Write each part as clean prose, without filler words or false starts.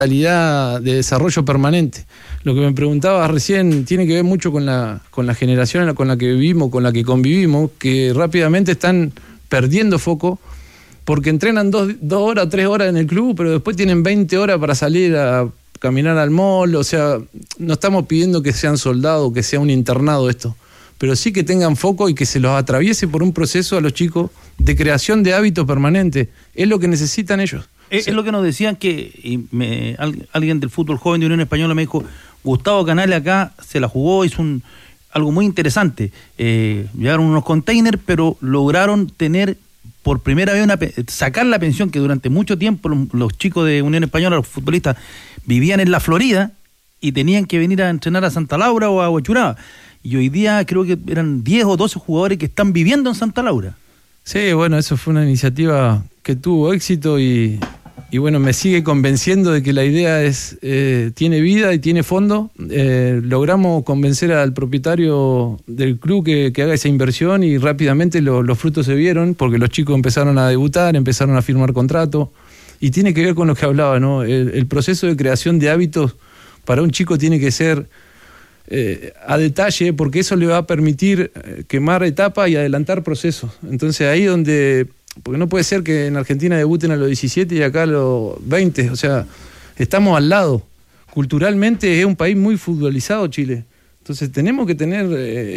realidad de desarrollo permanente. Lo que me preguntabas recién tiene que ver mucho con la generación con la que vivimos, con la que convivimos, que rápidamente están perdiendo foco porque entrenan 2 horas, 3 horas en el club, pero después tienen 20 horas para salir a caminar al mall. O sea, no estamos pidiendo que sean soldados, que sea un internado esto, pero sí que tengan foco y que se los atraviese por un proceso a los chicos de creación de hábitos permanentes. Es lo que necesitan ellos. Es lo que nos decían alguien del fútbol joven de Unión Española me dijo, Gustavo Canales acá se la jugó, hizo algo muy interesante. Llegaron unos containers, pero lograron tener por primera vez sacar la pensión que durante mucho tiempo los chicos de Unión Española, los futbolistas, vivían en la Florida y tenían que venir a entrenar a Santa Laura o a Huachuraba. Y hoy día creo que eran 10 o 12 jugadores que están viviendo en Santa Laura. Sí, bueno, eso fue una iniciativa que tuvo éxito y bueno, me sigue convenciendo de que la idea tiene vida y tiene fondo. Logramos convencer al propietario del club que haga esa inversión y rápidamente los frutos se vieron porque los chicos empezaron a debutar, empezaron a firmar contratos y tiene que ver con lo que hablaba, ¿no? El proceso de creación de hábitos para un chico tiene que ser a detalle porque eso le va a permitir quemar etapas y adelantar procesos. Entonces ahí donde... Porque no puede ser que en Argentina debuten a los 17 y acá a los 20. O sea, estamos al lado. Culturalmente es un país muy futbolizado, Chile. Entonces tenemos que tener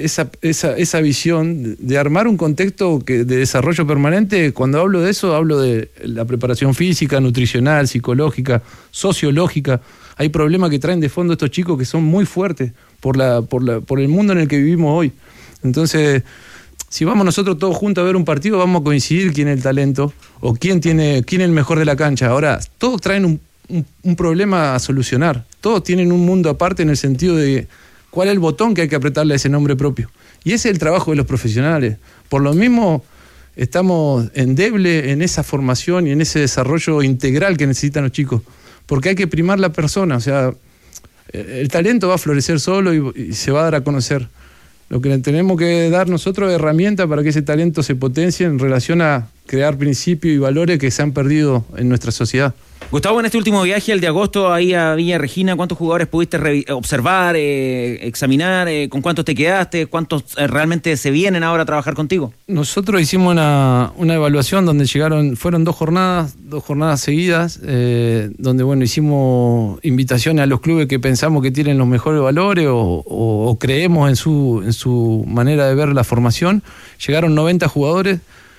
esa visión de armar un contexto de desarrollo permanente. Cuando hablo de eso, hablo de la preparación física, nutricional, psicológica, sociológica. Hay problemas que traen de fondo estos chicos que son muy fuertes por el mundo en el que vivimos hoy. Entonces... Si vamos nosotros todos juntos a ver un partido, vamos a coincidir quién es el talento o quién es el mejor de la cancha. Ahora, todos traen un problema a solucionar. Todos tienen un mundo aparte en el sentido de cuál es el botón que hay que apretarle a ese nombre propio. Y ese es el trabajo de los profesionales. Por lo mismo, estamos endebles en esa formación y en ese desarrollo integral que necesitan los chicos. Porque hay que primar la persona. O sea, el talento va a florecer solo y se va a dar a conocer. Lo que tenemos que dar nosotros es herramientas para que ese talento se potencie en relación a crear principios y valores que se han perdido en nuestra sociedad. Gustavo, en este último viaje, el de agosto, ahí a Villa Regina, ¿cuántos jugadores pudiste observar, examinar? ¿Con cuántos te quedaste? ¿Cuántos realmente se vienen ahora a trabajar contigo? Nosotros hicimos una evaluación donde fueron 2 jornadas seguidas, donde bueno, hicimos invitaciones a los clubes que pensamos que tienen los mejores valores o creemos en su manera de ver la formación. Llegaron 90 jugadores,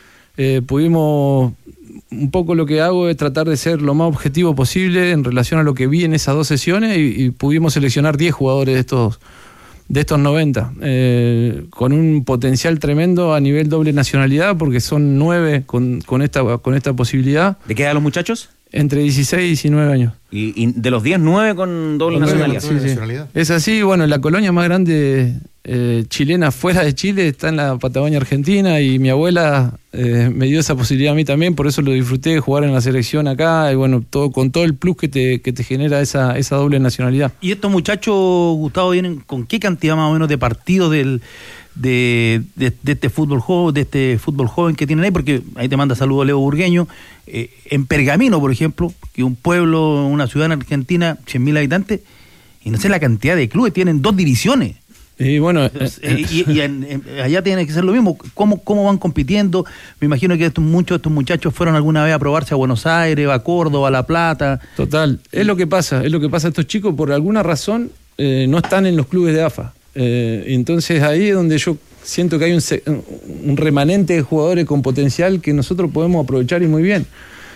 pudimos... Un poco lo que hago es tratar de ser lo más objetivo posible en relación a lo que vi en esas 2 sesiones y pudimos seleccionar 10 jugadores de estos 90, con un potencial tremendo a nivel doble nacionalidad, porque son 9 con esta posibilidad. ¿De qué edad los muchachos? Entre 16 y 19 años. ¿Y de los 10, 9 con doble nacionalidad? Sí. Es así, bueno, la colonia más grande chilena fuera de Chile está en la Patagonia Argentina y mi abuela me dio esa posibilidad a mí también, por eso lo disfruté, jugar en la selección acá y bueno, con todo el plus que te genera esa doble nacionalidad. ¿Y estos muchachos, Gustavo, vienen con qué cantidad más o menos de partidos de este fútbol joven que tienen ahí? Porque ahí te manda saludos Leo Burgueño. En Pergamino, por ejemplo, que un pueblo, una ciudad en Argentina, 100.000 habitantes, y no sé la cantidad de clubes, tienen 2 divisiones. Y bueno, allá tiene que ser lo mismo. ¿Cómo van compitiendo? Me imagino que muchos de estos muchachos fueron alguna vez a probarse a Buenos Aires, a Córdoba, a La Plata. Total, es lo que pasa. Estos chicos por alguna razón no están en los clubes de AFA. Entonces ahí es donde yo siento que hay un remanente de jugadores con potencial que nosotros podemos aprovechar y muy bien.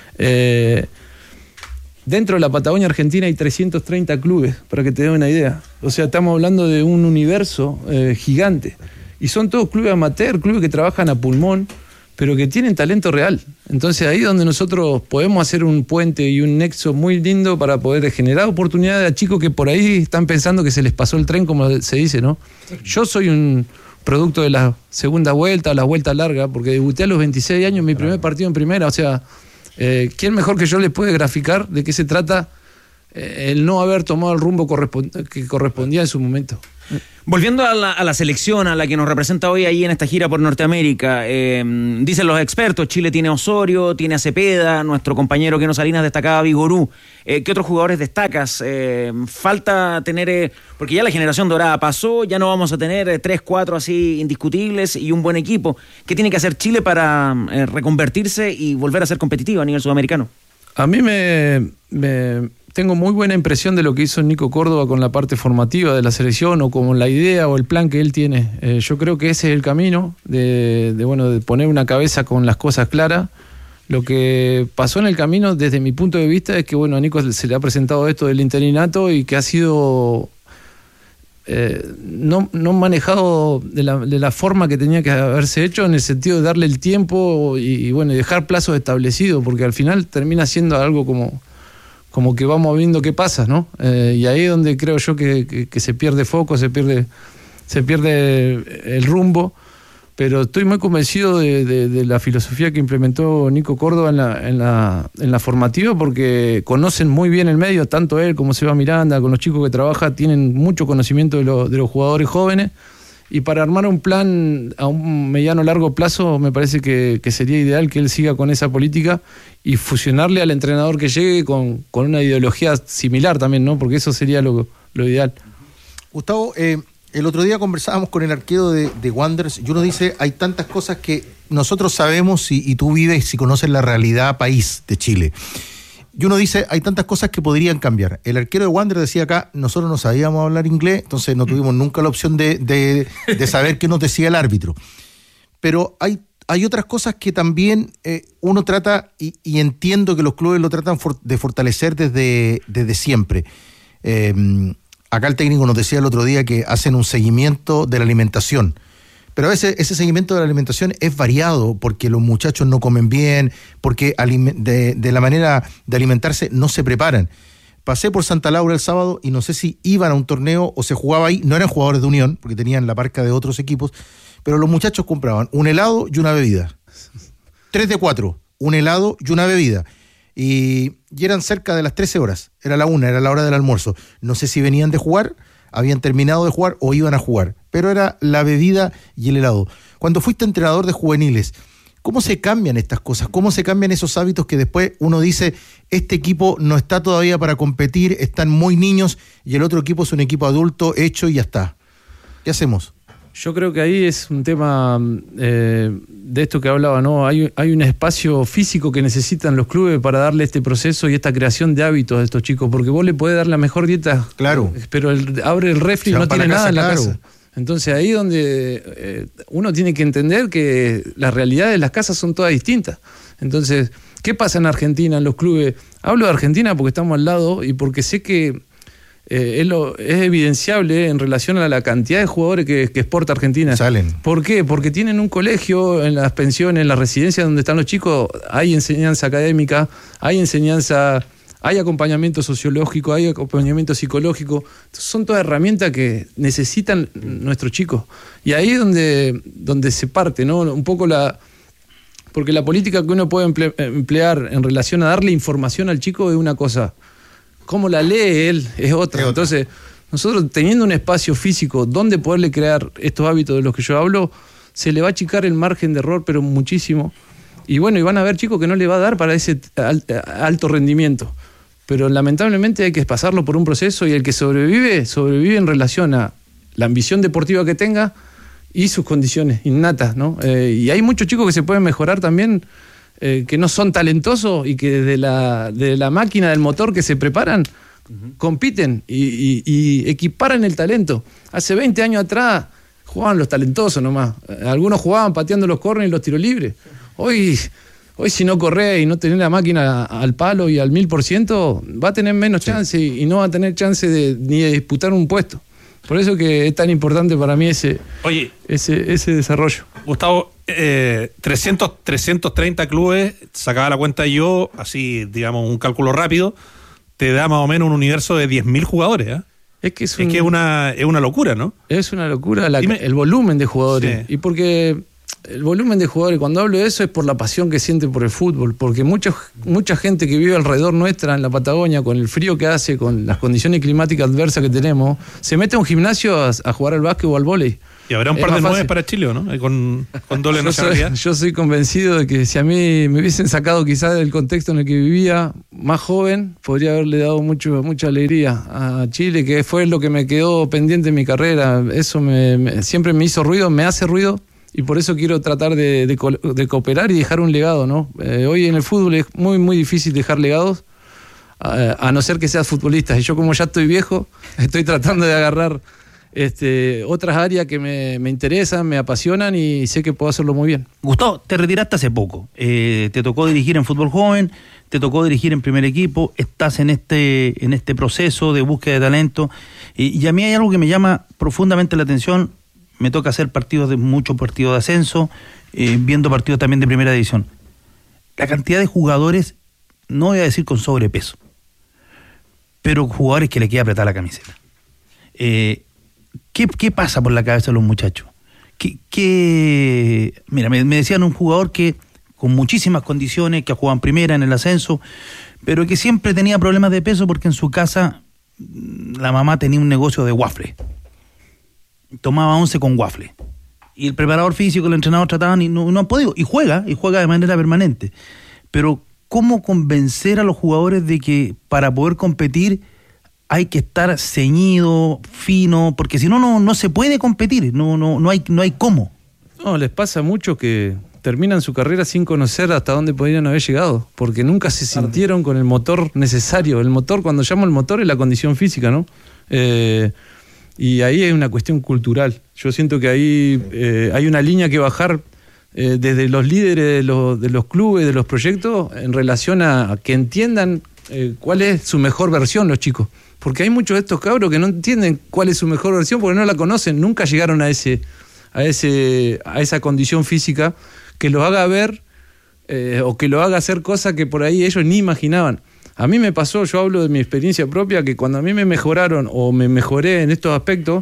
Dentro de la Patagonia Argentina hay 330 clubes, para que te dé una idea. O sea, estamos hablando de un universo gigante. Y son todos clubes amateur, clubes que trabajan a pulmón, pero que tienen talento real. Entonces ahí es donde nosotros podemos hacer un puente y un nexo muy lindo para poder generar oportunidades a chicos que por ahí están pensando que se les pasó el tren, como se dice, ¿no? Yo soy un producto de la segunda vuelta, la vuelta larga, porque debuté a los 26 años, mi primer partido en primera, o sea... ¿quién mejor que yo les puede graficar de qué se trata el no haber tomado el rumbo que correspondía en su momento? Volviendo a la selección, a la que nos representa hoy ahí en esta gira por Norteamérica, dicen los expertos, Chile tiene a Osorio, tiene a Cepeda, nuestro compañero Keno Salinas destacaba a Vigorú. ¿Qué otros jugadores destacas? Falta tener, porque ya la generación dorada pasó, ya no vamos a tener 3, 4 así indiscutibles y un buen equipo. ¿Qué tiene que hacer Chile para reconvertirse y volver a ser competitivo a nivel sudamericano? A mí tengo muy buena impresión de lo que hizo Nico Córdoba con la parte formativa de la selección o con la idea o el plan que él tiene. Yo creo que ese es el camino de poner una cabeza con las cosas claras. Lo que pasó en el camino, desde mi punto de vista, es que a Nico se le ha presentado esto del interinato y que ha sido no manejado de la forma que tenía que haberse hecho, en el sentido de darle el tiempo y dejar plazos establecidos, porque al final termina siendo algo como que vamos viendo qué pasa, ¿no? Y ahí es donde creo yo que se pierde foco, se pierde el rumbo, pero estoy muy convencido de la filosofía que implementó Nico Córdoba en la formativa, porque conocen muy bien el medio, tanto él como Seba Miranda, con los chicos que trabaja, tienen mucho conocimiento de los jugadores jóvenes, y para armar un plan a un mediano largo plazo me parece que sería ideal que él siga con esa política y fusionarle al entrenador que llegue con una ideología similar también, ¿no? Porque eso sería lo ideal. Gustavo, el otro día conversábamos con el arquero de Wanderers y uno dice, hay tantas cosas que nosotros sabemos y tú vives y conoces la realidad país de Chile. Y uno dice, hay tantas cosas que podrían cambiar. El arquero de Wanderers decía acá, nosotros no sabíamos hablar inglés, entonces no tuvimos nunca la opción de saber qué nos decía el árbitro. Pero hay otras cosas que también uno trata, y entiendo que los clubes lo tratan de fortalecer desde siempre. Acá el técnico nos decía el otro día que hacen un seguimiento de la alimentación. Pero a veces ese seguimiento de la alimentación es variado porque los muchachos no comen bien, porque de la manera de alimentarse no se preparan. Pasé por Santa Laura el sábado y no sé si iban a un torneo o se jugaba ahí. No eran jugadores de Unión porque tenían la parca de otros equipos, pero los muchachos compraban un helado y una bebida. 3 de 4, un helado y una bebida. Y eran cerca de las 13 horas. Era la 1, era la hora del almuerzo. No sé si venían de jugar, habían terminado de jugar o iban a jugar, pero era la bebida y el helado. Cuando fuiste entrenador de juveniles, ¿cómo se cambian estas cosas? ¿Cómo se cambian esos hábitos que después uno dice, este equipo no está todavía para competir, están muy niños, y el otro equipo es un equipo adulto, hecho y ya está? ¿Qué hacemos? Yo creo que ahí es un tema de esto que hablaba, ¿no? Hay un espacio físico que necesitan los clubes para darle este proceso y esta creación de hábitos a estos chicos, porque vos le podés dar la mejor dieta, claro, pero abre el refri y no tiene nada en la casa. Entonces ahí donde uno tiene que entender que las realidades de las casas son todas distintas. Entonces, ¿qué pasa en Argentina, en los clubes? Hablo de Argentina porque estamos al lado y porque sé que es evidenciable en relación a la cantidad de jugadores que exporta Argentina. Salen. ¿Por qué? Porque tienen un colegio, en las pensiones, en las residencias donde están los chicos, hay enseñanza académica, hay enseñanza, hay acompañamiento sociológico, hay acompañamiento psicológico. Son todas herramientas que necesitan nuestros chicos. Y ahí es donde se parte, ¿no? Un poco porque la política que uno puede emplear en relación a darle información al chico es una cosa. Cómo la lee él es otra. Entonces, nosotros teniendo un espacio físico donde poderle crear estos hábitos de los que yo hablo, se le va a achicar el margen de error, pero muchísimo. Y van a haber chicos que no le va a dar para ese alto rendimiento. Pero lamentablemente hay que pasarlo por un proceso, y el que sobrevive en relación a la ambición deportiva que tenga y sus condiciones innatas, ¿no? Y hay muchos chicos que se pueden mejorar también, que no son talentosos y que de la máquina del motor que se preparan, compiten y equiparan el talento. Hace 20 años atrás jugaban los talentosos nomás. Algunos jugaban pateando los córneres y los tiros libres. Hoy si no corre y no tenés la máquina al palo y al 1000%, va a tener menos chance y no va a tener chance ni de disputar un puesto. Por eso que es tan importante para mí ese desarrollo. Gustavo, 330 clubes, sacaba la cuenta yo, así, digamos, un cálculo rápido, te da más o menos un universo de 10.000 jugadores, ¿eh? Es que es una locura, ¿no? Es una locura el volumen de jugadores. Sí. Y porque el volumen de jugadores, cuando hablo de eso es por la pasión que sienten por el fútbol, porque mucha gente que vive alrededor nuestra en la Patagonia, con el frío que hace, con las condiciones climáticas adversas que tenemos, se mete a un gimnasio a jugar al básquet o al vóley. Y habrá un par de 9 para Chile, ¿o no? Con doble nacionalidad. Yo soy convencido de que si a mí me hubiesen sacado quizás del contexto en el que vivía más joven, podría haberle dado mucha alegría a Chile, que fue lo que me quedó pendiente en mi carrera. Eso siempre me hizo ruido, me hace ruido, y por eso quiero tratar de cooperar y dejar un legado, ¿no? Hoy en el fútbol es muy difícil dejar legados, a no ser que seas futbolista. Y yo, como ya estoy viejo, estoy tratando de agarrar otras áreas que me interesan, me apasionan, y sé que puedo hacerlo muy bien. Gustavo, te retiraste hace poco. Te tocó dirigir en fútbol joven, te tocó dirigir en primer equipo, estás en este proceso de búsqueda de talento, y a mí hay algo que me llama profundamente la atención. Me toca hacer muchos partidos de ascenso, viendo partidos también de primera división. La cantidad de jugadores, no voy a decir con sobrepeso, pero jugadores que le queda apretar la camiseta. ¿Qué pasa por la cabeza de los muchachos? Mira, me decían un jugador que con muchísimas condiciones, que ha jugado en primera, en el ascenso, pero que siempre tenía problemas de peso porque en su casa la mamá tenía un negocio de waffles. Tomaba 11 con waffles. Y el preparador físico, el entrenador trataban y no han podido. Y juega de manera permanente. Pero ¿cómo convencer a los jugadores de que para poder competir hay que estar ceñido, fino? Porque si no se puede competir. No hay cómo. No, les pasa mucho que terminan su carrera sin conocer hasta dónde podrían haber llegado, porque nunca se sintieron con el motor necesario. El motor, cuando llamo el motor, es la condición física, ¿no? Y ahí hay una cuestión cultural. Yo siento que ahí hay una línea que bajar desde los líderes de los clubes, de los proyectos, en relación a que entiendan cuál es su mejor versión los chicos. Porque hay muchos de estos cabros que no entienden cuál es su mejor versión porque no la conocen, nunca llegaron a esa condición física que los haga ver o que los haga hacer cosas que por ahí ellos ni imaginaban. A mí me pasó, yo hablo de mi experiencia propia, que cuando a mí me mejoraron o me mejoré en estos aspectos,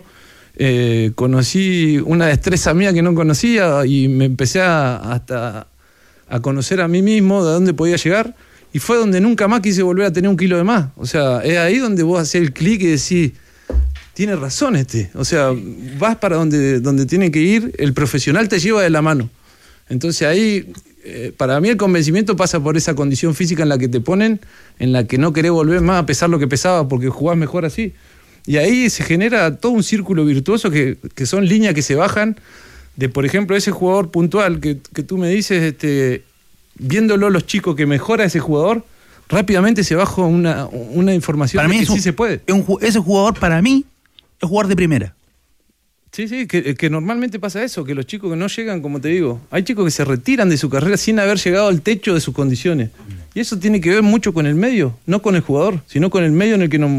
conocí una destreza mía que no conocía y me empecé hasta a conocer a mí mismo, de dónde podía llegar, y fue donde nunca más quise volver a tener 1 kilo de más. O sea, es ahí donde vos hacés el clic y decís, tiene razón o sea, vas para donde tiene que ir, el profesional te lleva de la mano. Entonces ahí, para mí el convencimiento pasa por esa condición física en la que te ponen, en la que no querés volver más a pesar lo que pesaba porque jugás mejor así. Y ahí se genera todo un círculo virtuoso que son líneas que se bajan de, por ejemplo, ese jugador puntual que tú me dices, viéndolo los chicos que mejora ese jugador, rápidamente se baja una información para de mí que sí se puede. Ese jugador para mí es jugador de primera. Sí, que normalmente pasa eso, que los chicos que no llegan, como te digo, hay chicos que se retiran de su carrera sin haber llegado al techo de sus condiciones. Y eso tiene que ver mucho con el medio, no con el jugador, sino con el medio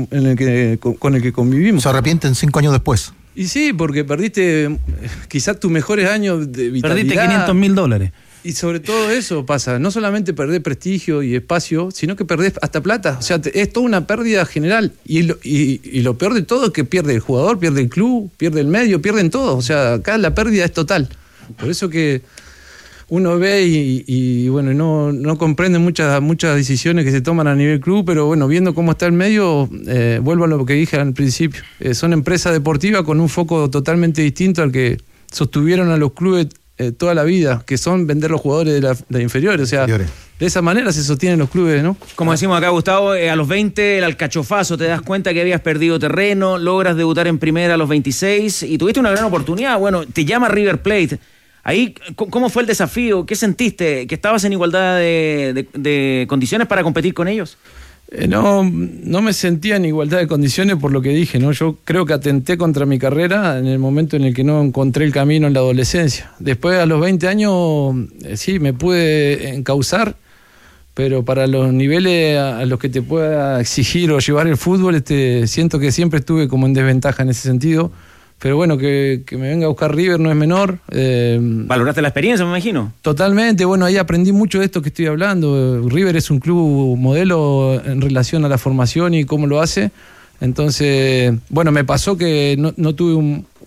con el que convivimos. Se arrepienten 5 años después. Y sí, porque perdiste quizás tus mejores años de vitalidad. Perdiste $500,000. Y sobre todo eso pasa, no solamente perdés prestigio y espacio, sino que perdés hasta plata. O sea, es toda una pérdida general. Y lo peor de todo es que pierde el jugador, pierde el club, pierde el medio, pierden todo. O sea, acá la pérdida es total. Por eso que uno ve y bueno, no comprende muchas decisiones que se toman a nivel club, pero bueno, viendo cómo está el medio, vuelvo a lo que dije al principio. Son empresas deportivas con un foco totalmente distinto al que sostuvieron a los clubes toda la vida, que son vender los jugadores de inferiores. O sea, de esa manera se sostienen los clubes, ¿no? Como decimos acá, Gustavo, a los 20 el alcachofazo, te das cuenta que habías perdido terreno, logras debutar en primera a los 26 y tuviste una gran oportunidad. Bueno, te llama River Plate. Ahí, ¿cómo fue el desafío? ¿Qué sentiste? ¿Que estabas en igualdad de condiciones para competir con ellos? No me sentía en igualdad de condiciones por lo que dije, ¿no? Yo creo que atenté contra mi carrera en el momento en el que no encontré el camino en la adolescencia. Después, a los 20 años, sí, me pude encauzar, pero para los niveles a los que te pueda exigir o llevar el fútbol, siento que siempre estuve como en desventaja en ese sentido. Pero bueno, que me venga a buscar River no es menor. ¿Valoraste la experiencia, me imagino? Totalmente, bueno, ahí aprendí mucho de esto que estoy hablando. River es un club modelo en relación a la formación y cómo lo hace. Entonces, bueno, me pasó que no tuve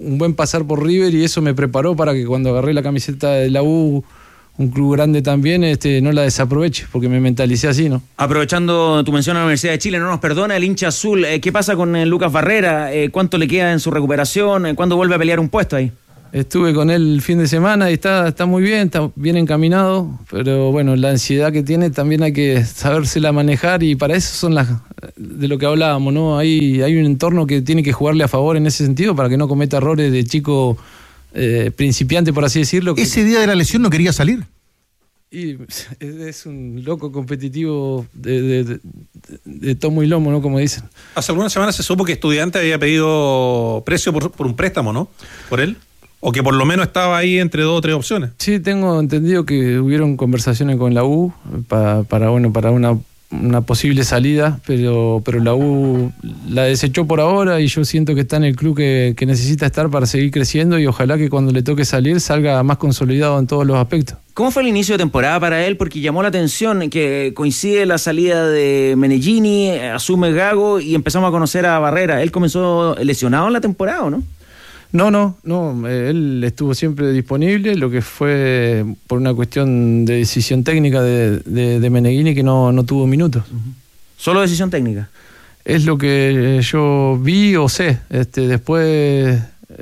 un buen pasar por River y eso me preparó para que cuando agarré la camiseta de la U, un club grande también, no la desaproveche, porque me mentalicé así, ¿no? Aprovechando tu mención a la Universidad de Chile, no nos perdona el hincha azul. ¿Qué pasa con Lucas Barrera? ¿Cuánto le queda en su recuperación? ¿Cuándo vuelve a pelear un puesto ahí? Estuve con él el fin de semana y está muy bien, está bien encaminado, pero bueno, la ansiedad que tiene también hay que sabérsela manejar y para eso son de lo que hablábamos, ¿no? Hay un entorno que tiene que jugarle a favor en ese sentido para que no cometa errores de chico principiante, por así decirlo. ¿Ese día de la lesión no quería salir? Y es un loco competitivo de tomo y lomo, ¿no? Como dicen. Hace algunas semanas se supo que Estudiante había pedido precio por un préstamo, ¿no? Por él. O que por lo menos estaba ahí entre 2 o 3 opciones. Sí, tengo entendido que hubieron conversaciones con la U para una posible salida, pero la U la desechó por ahora y yo siento que está en el club que necesita estar para seguir creciendo y ojalá que cuando le toque salir salga más consolidado en todos los aspectos. ¿Cómo fue el inicio de temporada para él? Porque llamó la atención que coincide la salida de Meneghini, asume Gago y empezamos a conocer a Barrera. Él comenzó lesionado en la temporada, ¿o no? No, él estuvo siempre disponible, lo que fue por una cuestión de decisión técnica de Meneghini que no tuvo minutos. ¿Solo decisión técnica? Es lo que yo vi o sé. Después,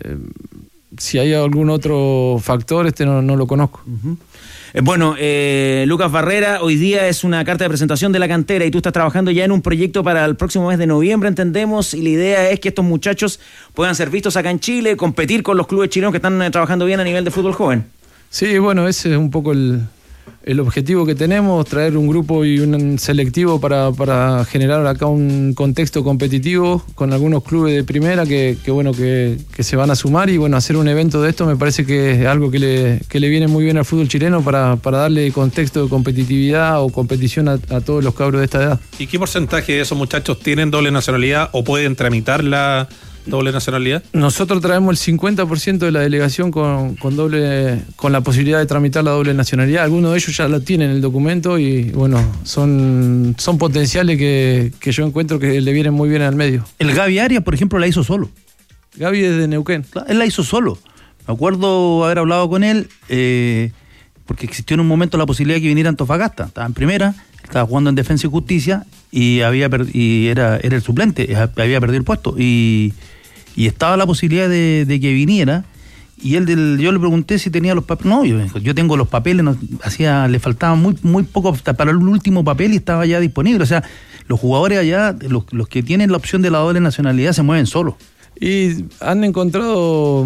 si hay algún otro factor, no lo conozco. Bueno, Lucas Barrera, hoy día es una carta de presentación de la cantera y tú estás trabajando ya en un proyecto para el próximo mes de noviembre, entendemos, y la idea es que estos muchachos puedan ser vistos acá en Chile, competir con los clubes chilenos que están trabajando bien a nivel de fútbol joven. Sí, bueno, ese es un poco el objetivo que tenemos, traer un grupo y un selectivo para generar acá un contexto competitivo con algunos clubes de primera que se van a sumar y bueno, hacer un evento de esto me parece que es algo que le viene muy bien al fútbol chileno para darle contexto de competitividad o competición a todos los cabros de esta edad. ¿Y qué porcentaje de esos muchachos tienen doble nacionalidad o pueden tramitar la doble nacionalidad? Nosotros traemos el 50% de la delegación con la posibilidad de tramitar la doble nacionalidad. Algunos de ellos ya la tienen en el documento y bueno, son potenciales que yo encuentro que le vienen muy bien al medio. El Gaby Arias, por ejemplo, la hizo solo. Gaby es de Neuquén. Él la hizo solo. Me acuerdo haber hablado con él porque existió en un momento la posibilidad de que viniera a Antofagasta. Estaba en primera, estaba jugando en Defensa y Justicia y era el suplente, había perdido el puesto y estaba la posibilidad de que viniera y yo le pregunté si tenía los papeles. No, yo tengo los papeles, le faltaban muy poco para el último papel y estaba ya disponible. O sea, los jugadores allá, los que tienen la opción de la doble nacionalidad se mueven solos. Y han encontrado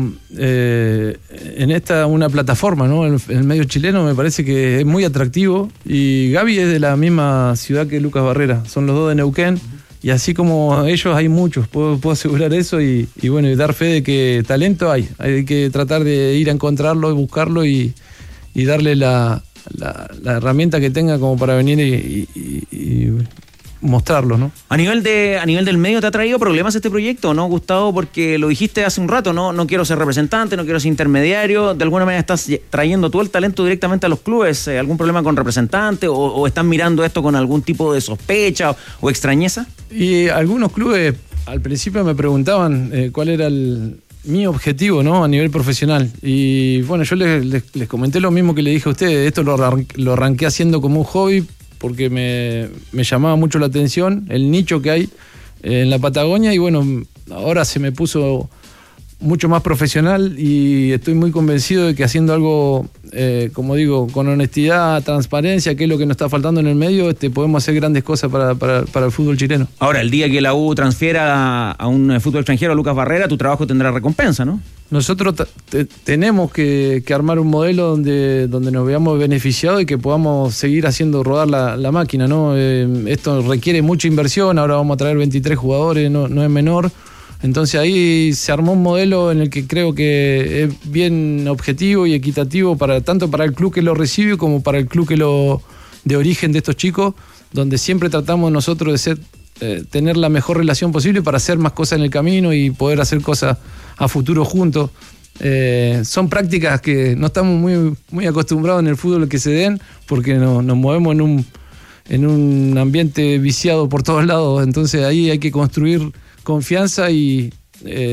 en esta una plataforma, ¿no? El medio chileno me parece que es muy atractivo y Gaby es de la misma ciudad que Lucas Barrera, son los dos de Neuquén y así como ellos hay muchos, puedo asegurar eso y bueno, y dar fe de que talento hay que tratar de ir a encontrarlo y buscarlo y darle la herramienta que tenga como para venir y mostrarlo, ¿no? A nivel del medio, ¿te ha traído problemas este proyecto, no, Gustavo? Porque lo dijiste hace un rato, no quiero ser representante, no quiero ser intermediario, de alguna manera estás trayendo tú el talento directamente a los clubes. ¿Algún problema con representante o están mirando esto con algún tipo de sospecha o extrañeza? Y algunos clubes al principio me preguntaban cuál era mi objetivo, ¿no? A nivel profesional. Y bueno, yo les comenté lo mismo que le dije a ustedes. Esto lo arranqué haciendo como un hobby porque me llamaba mucho la atención el nicho que hay en la Patagonia y bueno, ahora se me puso mucho más profesional y estoy muy convencido de que haciendo algo, como digo, con honestidad, transparencia, que es lo que nos está faltando en el medio, podemos hacer grandes cosas para el fútbol chileno. Ahora, el día que la U transfiera a un fútbol extranjero a Lucas Barrera, tu trabajo tendrá recompensa, ¿no? Nosotros tenemos que armar un modelo donde nos veamos beneficiados y que podamos seguir haciendo rodar la máquina, ¿no? Esto requiere mucha inversión, ahora vamos a traer 23 jugadores, no es menor. Entonces ahí se armó un modelo en el que creo que es bien objetivo y equitativo tanto para el club que lo recibe como para el club de origen de estos chicos, donde siempre tratamos nosotros de tener la mejor relación posible para hacer más cosas en el camino y poder hacer cosas a futuro juntos. Son prácticas que no estamos muy acostumbrados en el fútbol que se den porque nos movemos en un ambiente viciado por todos lados, entonces ahí hay que construir confianza y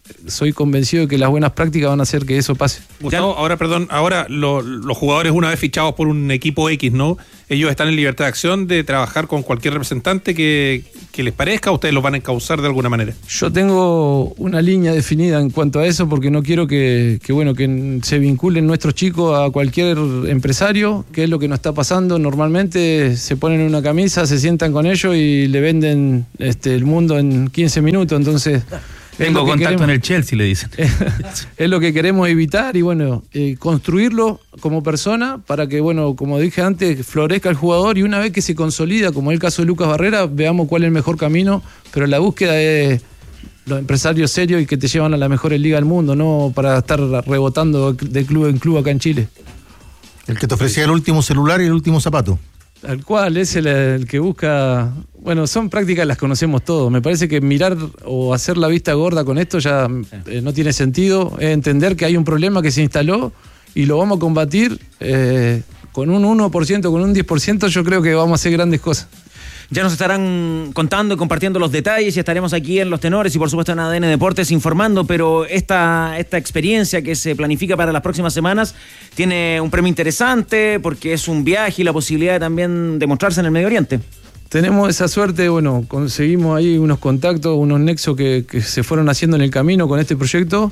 soy convencido de que las buenas prácticas van a hacer que eso pase. Gustavo, ahora los jugadores, una vez fichados por un equipo X, ¿no? Ellos están en libertad de acción de trabajar con cualquier representante que les parezca, o ustedes los van a encauzar de alguna manera. Yo tengo una línea definida en cuanto a eso, porque no quiero que se vinculen nuestros chicos a cualquier empresario, que es lo que nos está pasando. Normalmente se ponen una camisa, se sientan con ellos y le venden el mundo en 15 minutos, entonces... Tengo contacto en el Chelsea, le dicen. Es lo que queremos evitar y construirlo como persona para que, como dije antes, florezca el jugador, y una vez que se consolida, como es el caso de Lucas Barrera, veamos cuál es el mejor camino, pero la búsqueda es los empresarios serios y que te llevan a la mejor liga del mundo, no para estar rebotando de club en club acá en Chile. El que te ofrecía el último celular y el último zapato. Tal cual, es el que busca... Bueno, son prácticas, las conocemos todos. Me parece que mirar o hacer la vista gorda con esto ya no tiene sentido. Es entender que hay un problema que se instaló y lo vamos a combatir con un 1%, con un 10%, yo creo que vamos a hacer grandes cosas. Ya nos estarán contando y compartiendo los detalles y estaremos aquí en Los Tenores y por supuesto en ADN Deportes informando, pero esta experiencia que se planifica para las próximas semanas tiene un premio interesante porque es un viaje y la posibilidad también de mostrarse en el Medio Oriente. Tenemos esa suerte, conseguimos ahí unos contactos, unos nexos que se fueron haciendo en el camino con este proyecto,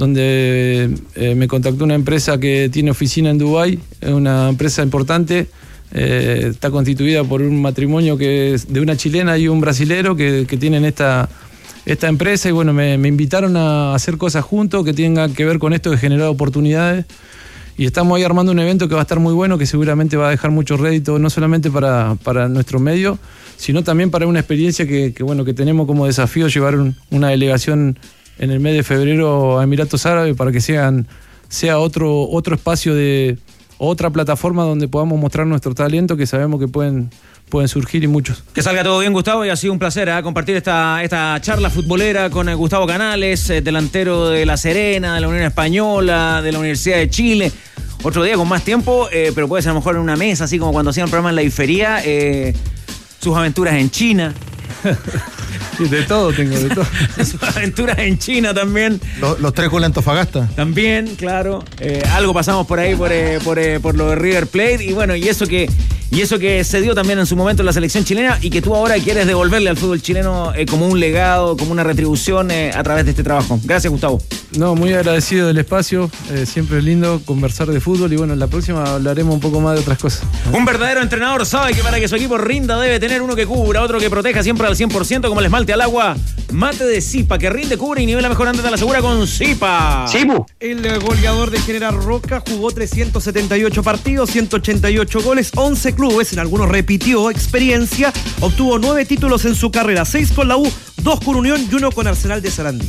donde me contactó una empresa que tiene oficina en Dubái, es una empresa importante. Está constituida por un matrimonio que es de una chilena y un brasilero que tienen esta empresa, y me invitaron a hacer cosas juntos que tengan que ver con esto de generar oportunidades, y estamos ahí armando un evento que va a estar muy bueno, que seguramente va a dejar mucho rédito, no solamente para nuestro medio, sino también para una experiencia que tenemos como desafío llevar una delegación en el mes de febrero a Emiratos Árabes para que sea otro espacio de otra plataforma donde podamos mostrar nuestro talento, que sabemos que pueden surgir, y muchos. Que salga todo bien, Gustavo, y ha sido un placer compartir esta charla futbolera con Gustavo Canales, delantero de La Serena, de la Unión Española, de la Universidad de Chile. Otro día con más tiempo, pero puede ser a lo mejor en una mesa, así como cuando hacían el programa en la Ifería, sus aventuras en China. De todo tengo, de todo. Sus aventuras en China también. Los tres goles Antofagasta. También, claro. Algo pasamos por ahí, por lo de River Plate. Y eso que se dio también en su momento en la selección chilena, y que tú ahora quieres devolverle al fútbol chileno como un legado, como una retribución a través de este trabajo. Gracias, Gustavo. No, muy agradecido del espacio. Siempre es lindo conversar de fútbol, y en la próxima hablaremos un poco más de otras cosas. Un verdadero entrenador sabe que para que su equipo rinda debe tener uno que cubra, otro que proteja siempre al 100%, como el esmalte al agua. Mate de Zipa, que rinde, cubre y nivela mejor antes de la segura con Zipa. Zipu. El goleador de General Roca jugó 378 partidos, 188 goles, 11 clubes, en algunos repitió experiencia, obtuvo 9 títulos en su carrera, 6 con la U, 2 con Unión y 1 con Arsenal de Sarandí.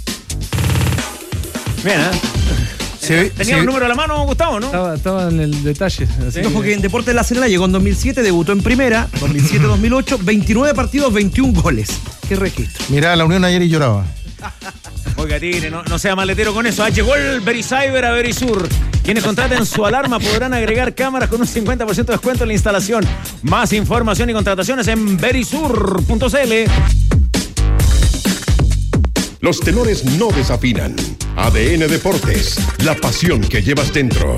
Bien, tenía un número a la mano, Gustavo, ¿no? Estaba en el detalle. Ojo que en Deportes La Serena llegó en 2007, debutó en primera, 2007-2008, 29 partidos, 21 goles. ¿Qué registro? Mirá, la Unión ayer y lloraba. Oiga, Tigre, no sea maletero con eso. Llegó el Vericyber a Verisur. Quienes contraten su alarma podrán agregar cámaras con un 50% de descuento en la instalación. Más información y contrataciones en verisur.cl. Los tenores no desafinan. ADN Deportes, la pasión que llevas dentro.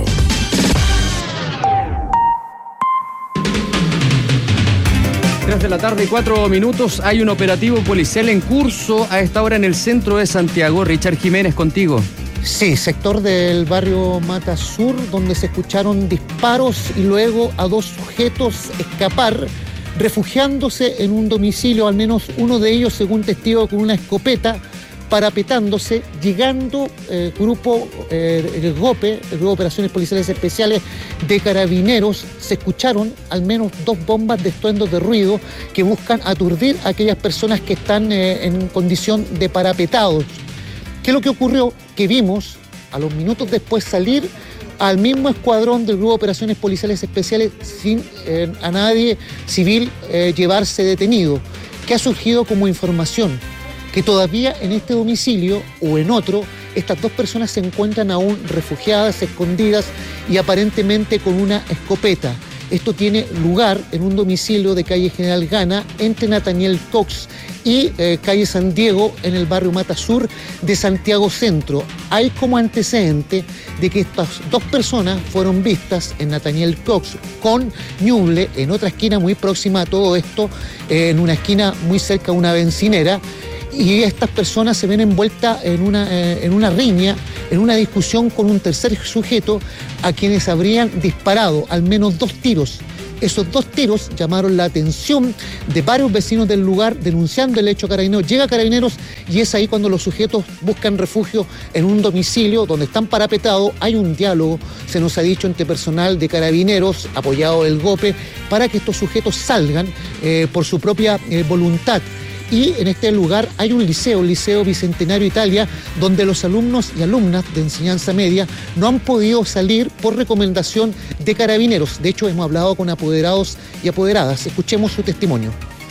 Tras de la tarde, 4 minutos, hay un operativo policial en curso a esta hora en el centro de Santiago. Richard Jiménez, contigo. Sí, sector del barrio Mata Sur, donde se escucharon disparos y luego a 2 sujetos escapar, refugiándose en un domicilio, al menos uno de ellos, según testigo, con una escopeta, parapetándose, llegando grupo, el GOPE, el Grupo de Operaciones Policiales Especiales de Carabineros. Se escucharon al menos 2 bombas de estruendos de ruido que buscan aturdir a aquellas personas que están en condición de parapetados. ¿Qué es lo que ocurrió? Que vimos a los minutos después salir al mismo escuadrón del Grupo de Operaciones Policiales Especiales sin a nadie civil llevarse detenido. ¿Qué ha surgido como información? Que todavía en este domicilio o en otro, estas 2 personas se encuentran aún refugiadas, escondidas y aparentemente con una escopeta. Esto tiene lugar en un domicilio de calle General Gana entre Nathaniel Cox y calle San Diego en el barrio Mata Sur de Santiago Centro. Hay como antecedente de que estas dos personas fueron vistas en Nathaniel Cox con Ñuble en otra esquina muy próxima a todo esto, en una esquina muy cerca de una bencinera, y estas personas se ven envueltas en una riña, en una discusión con un tercer sujeto a quienes habrían disparado al menos 2 tiros. Esos 2 tiros llamaron la atención de varios vecinos del lugar, denunciando el hecho a Carabineros. Llega Carabineros y es ahí cuando los sujetos buscan refugio en un domicilio donde están parapetados. Hay un diálogo, se nos ha dicho, entre personal de Carabineros, apoyado del GOPE, para que estos sujetos salgan por su propia voluntad. Y en este lugar hay un liceo, el Liceo Bicentenario Italia, donde los alumnos y alumnas de enseñanza media no han podido salir por recomendación de Carabineros. De hecho, hemos hablado con apoderados y apoderadas. Escuchemos su testimonio.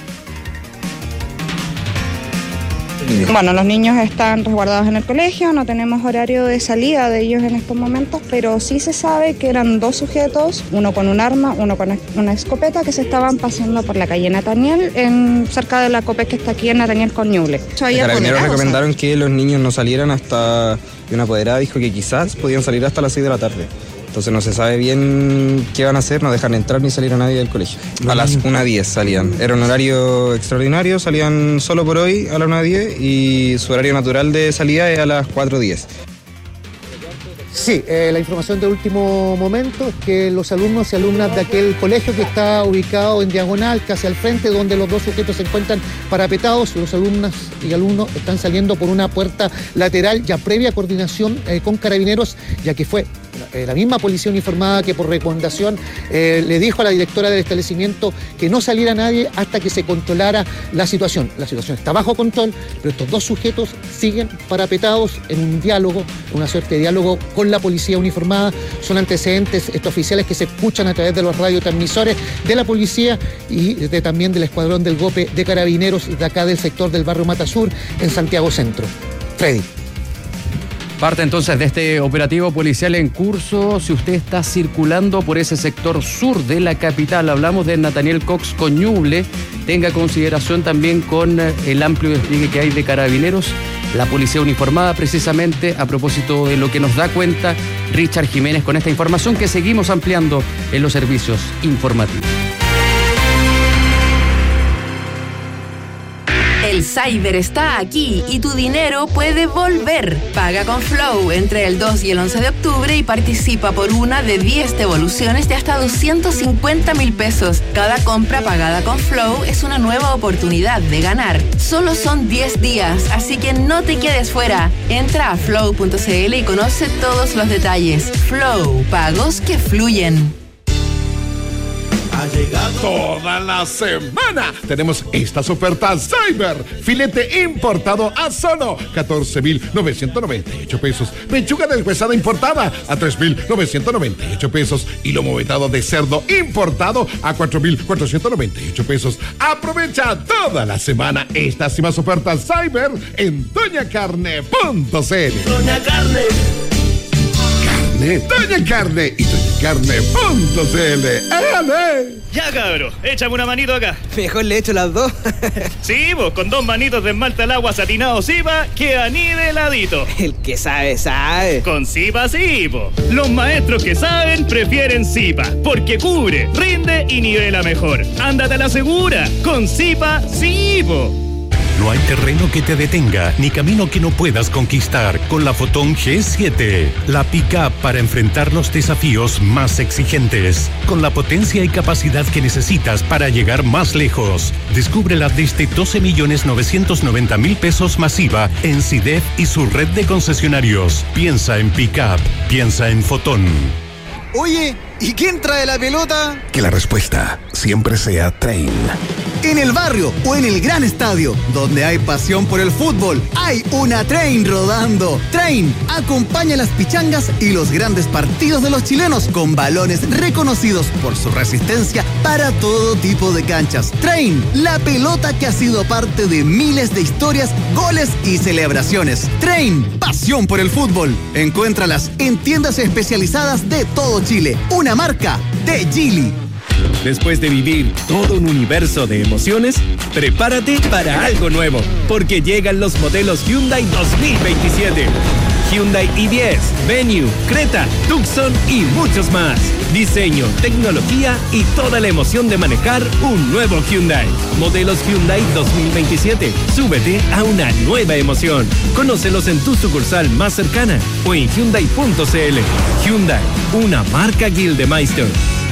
Bueno, los niños están resguardados en el colegio, no tenemos horario de salida de ellos en estos momentos, pero sí se sabe que eran 2 sujetos, uno con un arma, uno con una escopeta, que se estaban paseando por la calle Nathaniel, cerca de la COPEC que está aquí en Nathaniel con Ñuble. Los Carabineros recomendaron que los niños no salieran hasta, y una apoderada dijo que quizás podían salir hasta las 6 de la tarde. Entonces no se sabe bien qué van a hacer, no dejan entrar ni salir a nadie del colegio. A las 1:10 salían. Era un horario extraordinario, salían solo por hoy a las 1:10 y su horario natural de salida es a las 4:10. Sí, la información de último momento es que los alumnos y alumnas de aquel colegio que está ubicado en diagonal, casi al frente, donde los 2 sujetos se encuentran parapetados, los alumnas y alumnos están saliendo por una puerta lateral ya previa coordinación con Carabineros, ya que fue la misma policía uniformada que por recomendación le dijo a la directora del establecimiento que no saliera nadie hasta que se controlara la situación. La situación está bajo control, pero estos 2 sujetos siguen parapetados en un diálogo, una suerte de diálogo con la policía uniformada. Son antecedentes estos oficiales que se escuchan a través de los radiotransmisores de la policía y también del escuadrón del GOPE de Carabineros de acá del sector del barrio Mata Sur en Santiago Centro. Freddy. Parte entonces de este operativo policial en curso. Si usted está circulando por ese sector sur de la capital, hablamos de Nathaniel Cox con Ñuble, tenga consideración también con el amplio despliegue que hay de Carabineros, la policía uniformada, precisamente a propósito de lo que nos da cuenta Richard Jiménez con esta información que seguimos ampliando en los servicios informativos. El Cyber está aquí y tu dinero puede volver. Paga con Flow entre el 2 y el 11 de octubre y participa por una de 10 devoluciones de hasta 250,000 pesos. Cada compra pagada con Flow es una nueva oportunidad de ganar. Solo son 10 días, así que no te quedes fuera. Entra a flow.cl y conoce todos los detalles. Flow, pagos que fluyen. Ha llegado toda la semana. Tenemos estas ofertas Cyber. Filete importado a solo 14,998 pesos. Pechuga deshuesada importada a 3,998 pesos. Y lomo vetado de cerdo importado a 4,498 pesos. Aprovecha toda la semana estas y más ofertas Cyber en doñacarne.cl. Doña Carne. Doña Carne y doñacarne.cl. ¡Éale! Ya, cabro, échame una manito acá. Mejor le echo las 2. Sí, pues con 2 manitos de esmalta al agua satinado Zipa, queda niveladito. El que sabe, sabe. Con Zipa sí, po. Los maestros que saben prefieren Zipa, porque cubre, rinde y nivela mejor. Ándate a la segura, con Zipa sí, po. No hay terreno que te detenga, ni camino que no puedas conquistar con la Fotón G7. La pick-up para enfrentar los desafíos más exigentes. Con la potencia y capacidad que necesitas para llegar más lejos. Descúbrela desde 12,990,000 pesos masiva en CIDEF y su red de concesionarios. Piensa en pick-up, piensa en Fotón. Oye, ¿y quién trae la pelota? Que la respuesta siempre sea Train. En el barrio o en el gran estadio, donde hay pasión por el fútbol, hay una Train rodando. Train acompaña las pichangas y los grandes partidos de los chilenos con balones reconocidos por su resistencia para todo tipo de canchas. Train, la pelota que ha sido parte de miles de historias, goles y celebraciones. Train, pasión por el fútbol. Encuéntralas en tiendas especializadas de todo Chile. Una marca de Geely. Después de vivir todo un universo de emociones, prepárate para algo nuevo, porque llegan los modelos Hyundai 2027. Hyundai i10, Venue, Creta, Tucson y muchos más. Diseño, tecnología y toda la emoción de manejar un nuevo Hyundai. Modelos Hyundai 2027. Súbete a una nueva emoción. Conócelos en tu sucursal más cercana o en Hyundai.cl. Hyundai, una marca Gildemeister.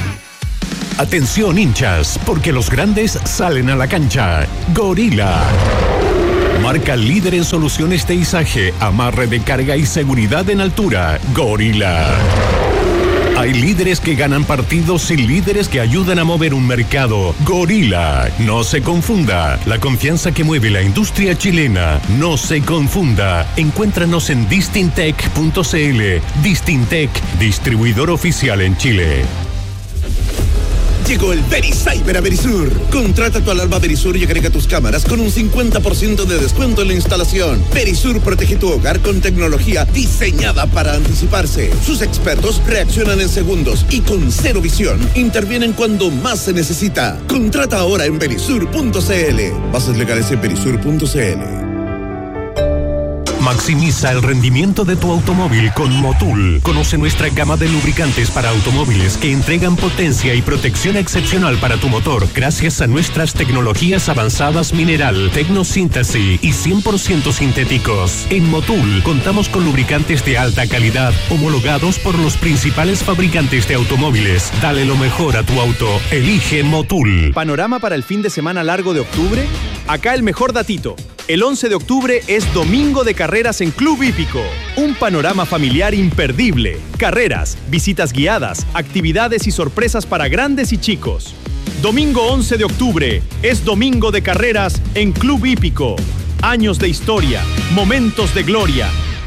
Atención hinchas, porque los grandes salen a la cancha. Gorila. Marca líder en soluciones de izaje, amarre de carga y seguridad en altura. Gorila. Hay líderes que ganan partidos y líderes que ayudan a mover un mercado. Gorila. No se confunda. La confianza que mueve la industria chilena. No se confunda. Encuéntranos en distintec.cl. Distintec, distribuidor oficial en Chile. Llegó el Vericyber a Verisur. Contrata tu alarma Verisur y agrega tus cámaras con un 50% de descuento en la instalación. Verisur protege tu hogar con tecnología diseñada para anticiparse. Sus expertos reaccionan en segundos y con cero visión intervienen cuando más se necesita. Contrata ahora en verisur.cl. Bases legales en verisur.cl. Maximiza el rendimiento de tu automóvil con Motul. Conoce nuestra gama de lubricantes para automóviles que entregan potencia y protección excepcional para tu motor gracias a nuestras tecnologías avanzadas mineral, tecnosíntesis y 100% sintéticos. En Motul contamos con lubricantes de alta calidad homologados por los principales fabricantes de automóviles. Dale lo mejor a tu auto. Elige Motul. ¿Panorama para el fin de semana largo de octubre? Acá el mejor datito. El 11 de octubre es domingo de carreras en Club Hípico. Un panorama familiar imperdible. Carreras, visitas guiadas, actividades y sorpresas para grandes y chicos. Domingo 11 de octubre es domingo de carreras en Club Hípico. Años de historia, momentos de gloria.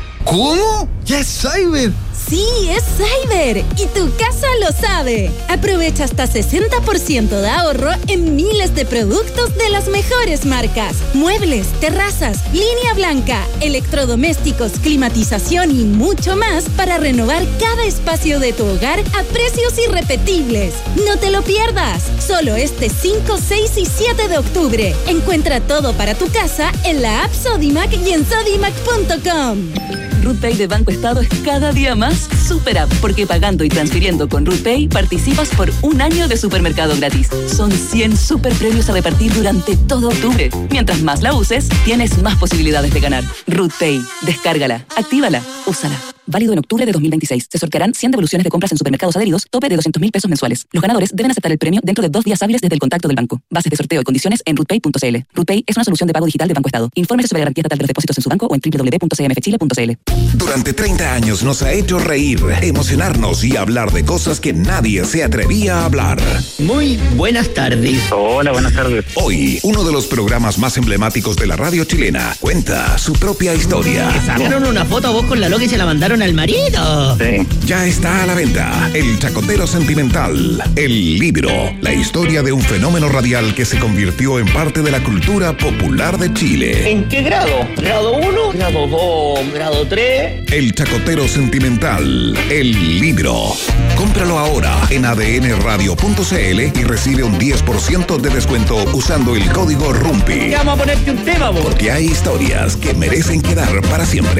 ¿Cómo? ¡Ya es Cyber! Sí, es Cyber y tu casa lo sabe. Aprovecha hasta 60% de ahorro en miles de productos de las mejores marcas. Muebles, terrazas, línea blanca, electrodomésticos, climatización y mucho más para renovar cada espacio de tu hogar a precios irrepetibles. No te lo pierdas. Solo este 5, 6 y 7 de octubre. Encuentra todo para tu casa en la app Sodimac y en sodimac.com. RootPay de Banco Estado es cada día más Super App, porque pagando y transfiriendo con RootPay participas por un año de supermercado gratis. Son 100 super premios a repartir durante todo octubre. Mientras más la uses, tienes más posibilidades de ganar. RootPay, descárgala, actívala, úsala. Válido en octubre de 2026. Se sortearán 100 devoluciones de compras en supermercados adheridos, tope de 200.000 pesos mensuales. Los ganadores deben aceptar el premio dentro de 2 días hábiles desde el contacto del banco. Bases de sorteo y condiciones en rootpay.cl. RootPay es una solución de pago digital de Banco Estado. Infórmese sobre la garantía estatal de los depósitos en su banco o en www.cmfchile.cl. Durante 30 años nos ha hecho reír, emocionarnos y hablar de cosas que nadie se atrevía a hablar. Muy buenas tardes. Hola, buenas tardes. Hoy, uno de los programas más emblemáticos de la radio chilena cuenta su propia historia. Que sacaron una foto a vos con la loca y se la mandaron al marido. Sí. Ya está a la venta El Chacotero Sentimental, el libro, la historia de un fenómeno radial que se convirtió en parte de la cultura popular de Chile. ¿En qué grado? ¿Grado 1? ¿Grado 2? ¿Grado 3? El Chacotero Sentimental, el libro. Cómpralo ahora en adnradio.cl y recibe un 10% de descuento usando el código RUMPI. Vamos a ponerte un tema, vos. Porque hay historias que merecen quedar para siempre.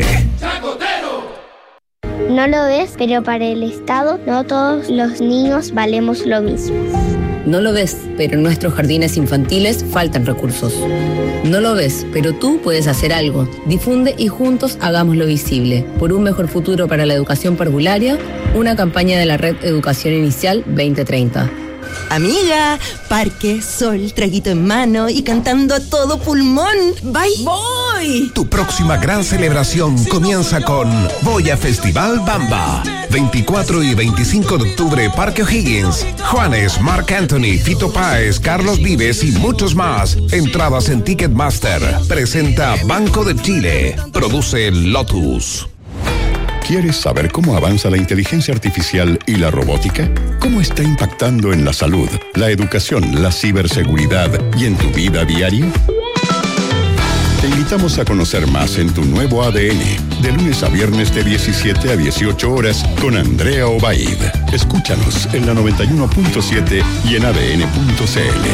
No lo ves, pero para el Estado no todos los niños valemos lo mismo. No lo ves, pero en nuestros jardines infantiles faltan recursos. No lo ves, pero tú puedes hacer algo. Difunde y juntos hagámoslo visible. Por un mejor futuro para la educación parvularia, una campaña de la Red Educación Inicial 2030. Amiga, parque, sol, traguito en mano y cantando a todo pulmón. ¡Bye! ¡Voy! Tu próxima gran celebración comienza con Boya Festival Bamba. 24 y 25 de octubre, Parque O'Higgins. Juanes, Marc Anthony, Fito Páez, Carlos Vives y muchos más. Entradas en Ticketmaster. Presenta Banco de Chile. Produce Lotus. ¿Quieres saber cómo avanza la inteligencia artificial y la robótica? ¿Cómo está impactando en la salud, la educación, la ciberseguridad y en tu vida diaria? Te invitamos a conocer más en tu nuevo ADN, de lunes a viernes de 17 a 18 horas con Andrea Obaid. Escúchanos en la 91.7 y en adn.cl.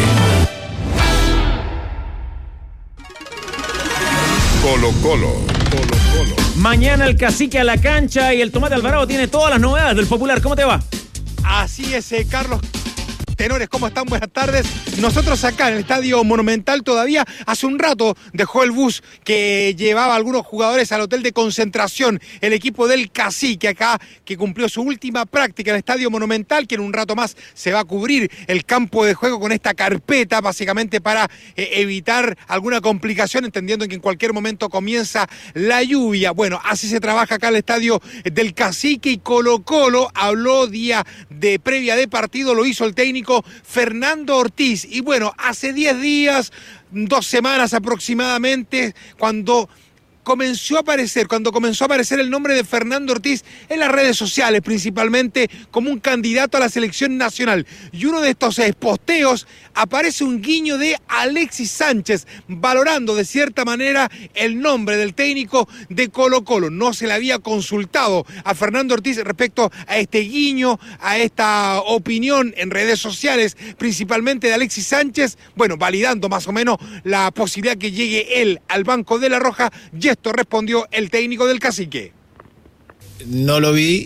Colo-Colo. Mañana el Cacique a la cancha y el Tomate Alvarado tiene todas las novedades del Popular. ¿Cómo te va? Así es, Carlos. Tenores, ¿cómo están? Buenas tardes. Nosotros acá en el Estadio Monumental todavía hace un rato dejó el bus que llevaba a algunos jugadores al hotel de concentración, el equipo del Cacique acá, que cumplió su última práctica en el Estadio Monumental, que en un rato más se va a cubrir el campo de juego con esta carpeta, básicamente para evitar alguna complicación, entendiendo que en cualquier momento comienza la lluvia. Bueno, así se trabaja acá en el Estadio del Cacique, y Colo-Colo habló día de previa de partido, lo hizo el técnico Fernando Ortiz. Y bueno, hace 10 días, 2 semanas aproximadamente, cuando comenzó a aparecer el nombre de Fernando Ortiz en las redes sociales, principalmente como un candidato a la selección nacional. Y uno de estos posteos aparece un guiño de Alexis Sánchez, valorando de cierta manera el nombre del técnico de Colo-Colo. No se le había consultado a Fernando Ortiz respecto a este guiño, a esta opinión en redes sociales, principalmente de Alexis Sánchez, bueno, validando más o menos la posibilidad que llegue él al banco de La Roja. Y esto respondió el técnico del Cacique. No lo vi,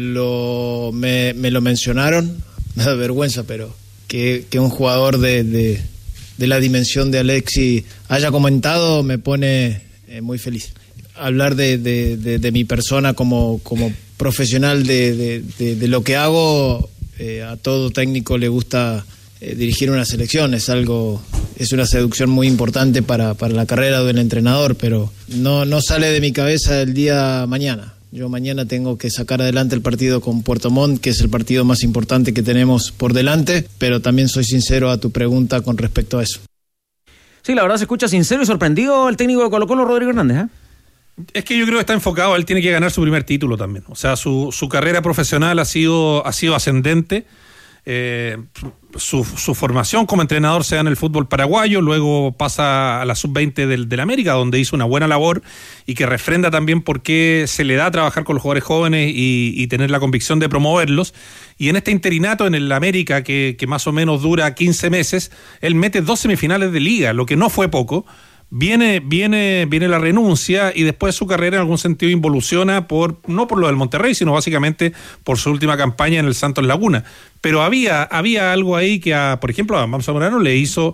me lo mencionaron, me da vergüenza, pero que un jugador de la dimensión de Alexis haya comentado me pone muy feliz. Hablar de mi persona como profesional de lo que hago, a todo técnico le gusta dirigir una selección, es una seducción muy importante para la carrera del entrenador, pero no sale de mi cabeza el día mañana. Yo mañana tengo que sacar adelante el partido con Puerto Montt, que es el partido más importante que tenemos por delante, pero también soy sincero a tu pregunta con respecto a eso. Sí, la verdad se escucha sincero y sorprendido el técnico de Colo-Colo, Rodrigo Hernández, ¿eh? Es que yo creo que está enfocado, él tiene que ganar su primer título también. O sea, su carrera profesional ha sido ascendente. Su formación como entrenador se da en el fútbol paraguayo, luego pasa a la sub-20 del América, donde hizo una buena labor y que refrenda también por qué se le da a trabajar con los jugadores jóvenes y tener la convicción de promoverlos. Y en este interinato en el América, que más o menos dura 15 meses, él mete 2 semifinales de liga, lo que no fue poco. Viene la renuncia y después su carrera en algún sentido involuciona no por lo del Monterrey, sino básicamente por su última campaña en el Santos Laguna. Pero había algo ahí que, por ejemplo, a Zamorano le hizo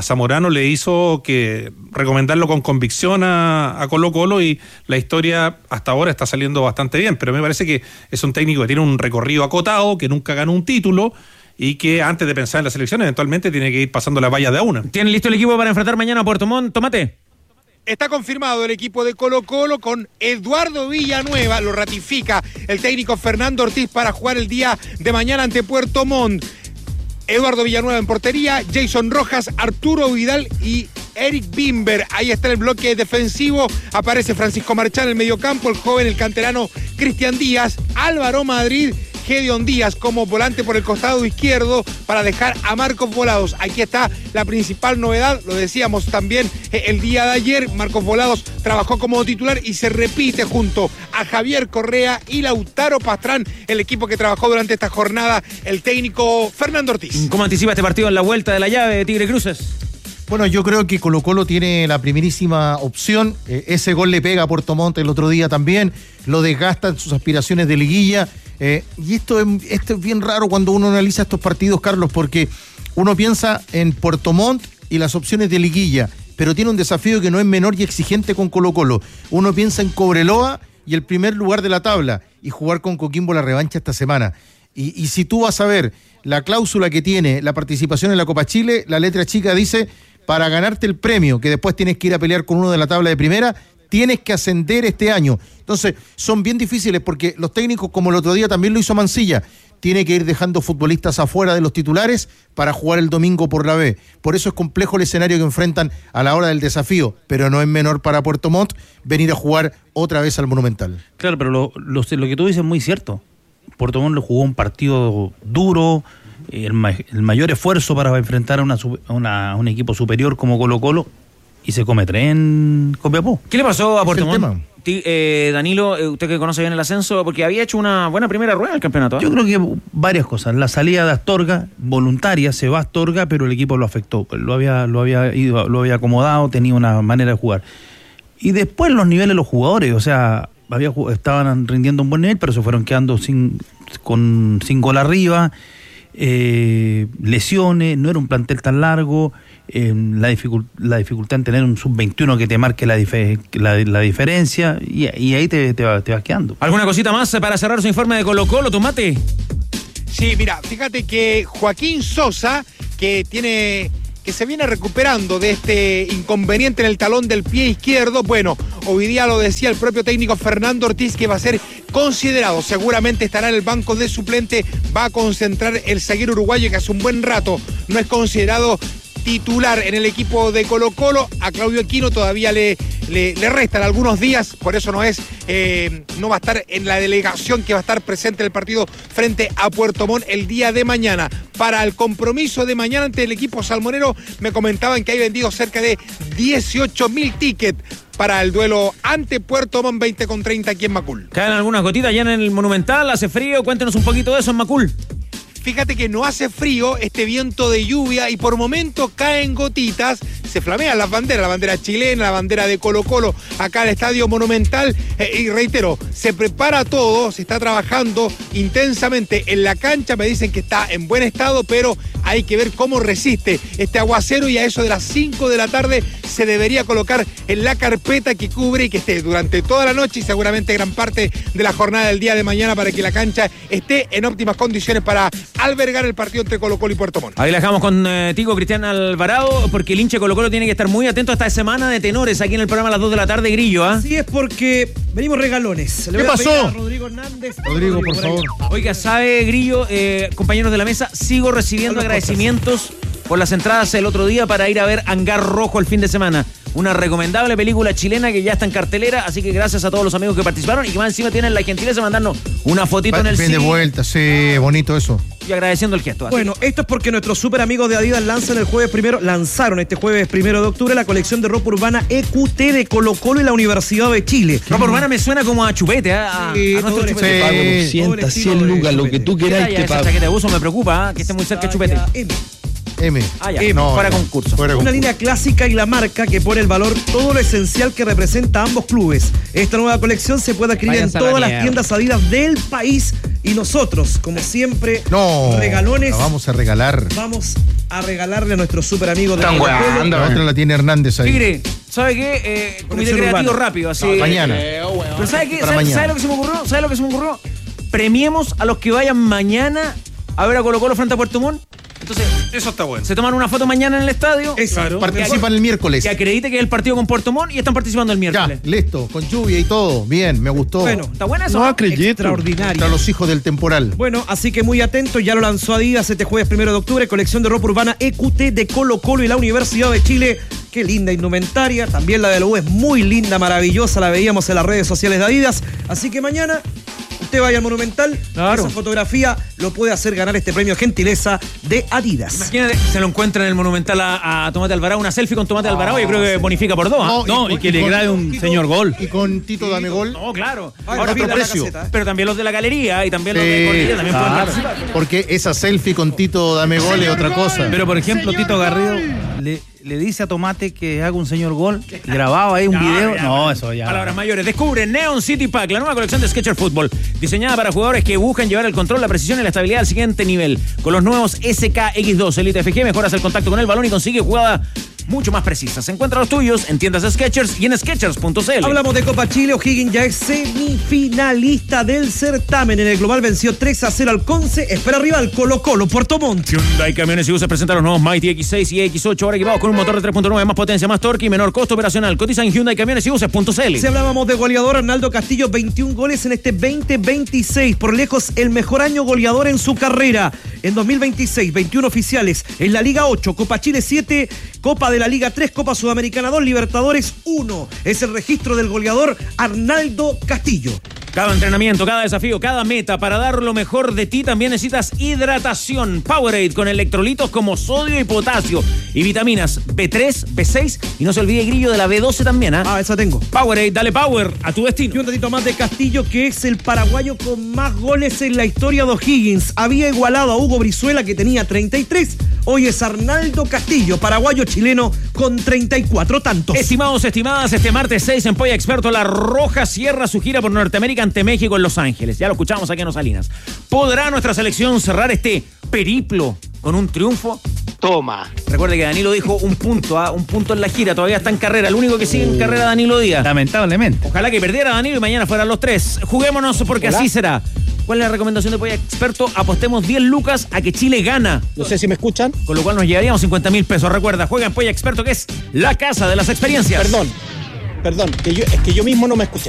que recomendarlo con convicción a Colo-Colo, y la historia hasta ahora está saliendo bastante bien. Pero me parece que es un técnico que tiene un recorrido acotado, que nunca ganó un título, y que antes de pensar en la selección eventualmente tiene que ir pasando las vallas de a una. ¿Tiene listo el equipo para enfrentar mañana a Puerto Montt, Tomate? Está confirmado el equipo de Colo-Colo con Eduardo Villanueva, lo ratifica el técnico Fernando Ortiz para jugar el día de mañana ante Puerto Montt. Eduardo Villanueva en portería, Jason Rojas, Arturo Vidal y Eric Bimber. Ahí está el bloque defensivo. Aparece Francisco Marchán en el mediocampo, el joven, el canterano Cristian Díaz, Álvaro Madrid, Gedeon Díaz como volante por el costado izquierdo para dejar a Marcos Volados. Aquí está la principal novedad, lo decíamos también el día de ayer. Marcos Volados trabajó como titular y se repite junto a Javier Correa y Lautaro Pastrán, el equipo que trabajó durante esta jornada el técnico Fernando Ortiz. ¿Cómo anticipa este partido en la vuelta de la llave de Tigre Cruces? Bueno, yo creo que Colo-Colo tiene la primerísima opción. Ese gol le pega a Puerto Montt el otro día también, lo desgasta en sus aspiraciones de liguilla. Y esto es bien raro cuando uno analiza estos partidos, Carlos, porque uno piensa en Puerto Montt y las opciones de liguilla, pero tiene un desafío que no es menor y exigente con Colo-Colo. Uno piensa en Cobreloa y el primer lugar de la tabla, y jugar con Coquimbo la revancha esta semana. Y si tú vas a ver la cláusula que tiene la participación en la Copa Chile, la letra chica dice: para ganarte el premio, que después tienes que ir a pelear con uno de la tabla de primera, tienes que ascender este año. Entonces, son bien difíciles porque los técnicos, como el otro día también lo hizo Mancilla, tiene que ir dejando futbolistas afuera de los titulares para jugar el domingo por la B. Por eso es complejo el escenario que enfrentan a la hora del desafío, pero no es menor para Puerto Montt venir a jugar otra vez al Monumental. Claro, pero lo que tú dices es muy cierto. Puerto Montt le jugó un partido duro, el mayor esfuerzo para enfrentar a un equipo superior como Colo-Colo, y se come 3 en Copiapó. ¿Qué le pasó a Puerto Montt? Danilo, usted que conoce bien el ascenso, porque había hecho una buena primera rueda del campeonato. Yo creo que varias cosas. La salida de Astorga, voluntaria, se va Astorga, pero el equipo lo afectó. Lo había acomodado, tenía una manera de jugar. Y después los niveles de los jugadores, o sea, estaban rindiendo un buen nivel, pero se fueron quedando sin gol arriba, lesiones, no era un plantel tan largo. La dificultad en tener un sub-21 que te marque la diferencia y ahí te vas quedando. ¿Alguna cosita más para cerrar su informe de Colo-Colo, Tomate? Sí, mira, fíjate que Joaquín Sosa, que se viene recuperando de este inconveniente en el talón del pie izquierdo, bueno, hoy día lo decía el propio técnico Fernando Ortiz, que va a ser considerado, seguramente estará en el banco de suplente, va a concentrar el zaguero uruguayo que hace un buen rato no es considerado titular en el equipo de Colo-Colo. A Claudio Aquino todavía le restan algunos días, por eso no va a estar en la delegación que va a estar presente en el partido frente a Puerto Montt el día de mañana. Para el compromiso de mañana ante el equipo salmonero, me comentaban que hay vendido cerca de 18.000 tickets para el duelo ante Puerto Montt 20-30 aquí en Macul. ¿Caen algunas gotitas ya en el Monumental? ¿Hace frío? Cuéntenos un poquito de eso en Macul. Fíjate que no hace frío, este viento de lluvia, y por momentos caen gotitas, se flamean las banderas, la bandera chilena, la bandera de Colo-Colo, acá en el Estadio Monumental, y reitero, se prepara todo, se está trabajando intensamente en la cancha, me dicen que está en buen estado, pero hay que ver cómo resiste este aguacero, y a eso de las 5 de la tarde se debería colocar en la carpeta que cubre y que esté durante toda la noche y seguramente gran parte de la jornada del día de mañana para que la cancha esté en óptimas condiciones para albergar el partido entre Colo-Colo y Puerto Montt. Ahí la dejamos con Tico Cristian Alvarado, porque el hincha Colo-Colo tiene que estar muy atento a esta semana de tenores aquí en el programa a las 2 de la tarde, Grillo. Sí, es porque venimos regalones. ¿Qué pasó? Rodrigo Hernández. Rodrigo, por favor. Oiga, sabe, Grillo, compañeros de la mesa, sigo recibiendo agradecimientos por las entradas el otro día para ir a ver Hangar Rojo el fin de semana. Una recomendable película chilena que ya está en cartelera, así que gracias a todos los amigos que participaron y que más encima tienen la gentileza de mandarnos una fotito en el cine. de vuelta, sí, bonito eso. Y agradeciendo el gesto. Bueno, esto es porque nuestros super amigos de Adidas lanzaron este jueves 1 de octubre la colección de ropa urbana EQT de Colo-Colo y la Universidad de Chile. Ropa urbana me suena como a chupete, a nuestro chupete. Te pago 200, 100 lucas, lo que tú queráis te pago. Esa chaqueta de uso me preocupa, que esté muy cerca el chupete. M. Fuera concurso. Una línea clásica y la marca que pone el valor todo lo esencial que representa a ambos clubes. Esta nueva colección se puede adquirir en todas las tiendas Adidas del país y nosotros, como siempre, regalones. La vamos a regalar. Vamos a regalarle a nuestro super amigo de la otra la tiene Hernández ahí. Tigre, ¿sabe qué? Comité creativo rápido, así. Mañana. Pero ¿sabe qué? ¿Sabe lo que se me ocurrió? ¿Sabe lo que se me ocurrió? Premiemos a los que vayan mañana a ver a Colo-Colo frente a Puerto Montt. Entonces, eso está bueno. Se toman una foto mañana en el estadio. Claro. Participan el miércoles. Que acredite que es el partido con Puerto Montt y están participando el miércoles. Ya, listo, con lluvia y todo. Bien, me gustó. Bueno, ¿está buena eso? No acredito. Extraordinario. Para los hijos del temporal. Bueno, así que muy atento, ya lo lanzó Adidas este jueves 1 de octubre, colección de ropa urbana EQT de Colo-Colo y la Universidad de Chile. Qué linda indumentaria. También la de la U es muy linda, maravillosa. La veíamos en las redes sociales de Adidas. Así que mañana usted vaya al Monumental, esa fotografía lo puede hacer ganar este premio gentileza de Adidas. Imagínate, se lo encuentra en el Monumental a Tomate Alvarado, una selfie con Tomate Alvarado, yo creo que bonifica por 2. Y que le grabe un señor gol. Y con Tito Dame Gol. No, claro. Ahora otro precio. Pero también los de la galería y también los de Cordillera también pueden participar. Porque esa selfie con Tito Dame Gol es otra cosa. Pero por ejemplo, Tito Garrido le dice a Tomate que haga un señor gol, grabado ahí un video. No, eso ya. Palabras mayores. Descubre Neon City Pack, la nueva colección de Skechers Fútbol, diseñada para jugadores que buscan llevar el control, la precisión y la estabilidad al siguiente nivel. Con los nuevos SKX2 Elite FG mejoras el contacto con el balón y consigue jugada mucho más precisas. Encuentra los tuyos en tiendas de Skechers y en Skechers.cl. Hablamos de Copa Chile. O'Higgins ya es semifinalista del certamen. En el global venció 3-0 al Conce. Espera rival Colo-Colo, Puerto Montt. Hyundai Camiones y Buses presenta los nuevos Mighty X6 y X8, ahora equipados con un motor de 3.9, más potencia, más torque y menor costo operacional. Cotiza en Hyundai Camiones y Buses.cl. Si hablábamos de goleador, Arnaldo Castillo, 21 goles en este 2026. Por lejos, el mejor año goleador en su carrera. En 2026, 21 oficiales. En la Liga 8, Copa Chile 7, Copa de la Liga 3, Copa Sudamericana 2, Libertadores 1. Es el registro del goleador Arnaldo Castillo. Cada entrenamiento, cada desafío, cada meta, para dar lo mejor de ti también necesitas hidratación. Powerade con electrolitos como sodio y potasio y vitaminas B3, B6 y no se olvide, Grillo, de la B12 también, ¿ah? Ah, esa tengo. Powerade, dale power a tu destino. Y un ratito más de Castillo, que es el paraguayo con más goles en la historia de O'Higgins. Había igualado a Hugo Brizuela, que tenía 33. Hoy es Arnaldo Castillo, paraguayo chileno con 34 tantos. Estimados, estimadas, este martes 6 en Polla Experto, La Roja cierra su gira por Norteamérica ante México en Los Ángeles. Ya lo escuchamos aquí en Salinas. ¿Podrá nuestra selección cerrar este periplo con un triunfo? Toma. Recuerde que Danilo dijo un punto en la gira, todavía está en carrera. El único que sigue en carrera, Danilo Díaz. Lamentablemente. Ojalá que perdiera Danilo y mañana fueran los 3. Juguémonos porque así será. ¿Cuál es la recomendación de Polla Experto? Apostemos 10 lucas a que Chile gana. No sé si me escuchan. Con lo cual nos llevaríamos 50.000 pesos. Recuerda, juega en Polla Experto, que es la casa de las experiencias. Perdón, es que yo mismo no me escuché.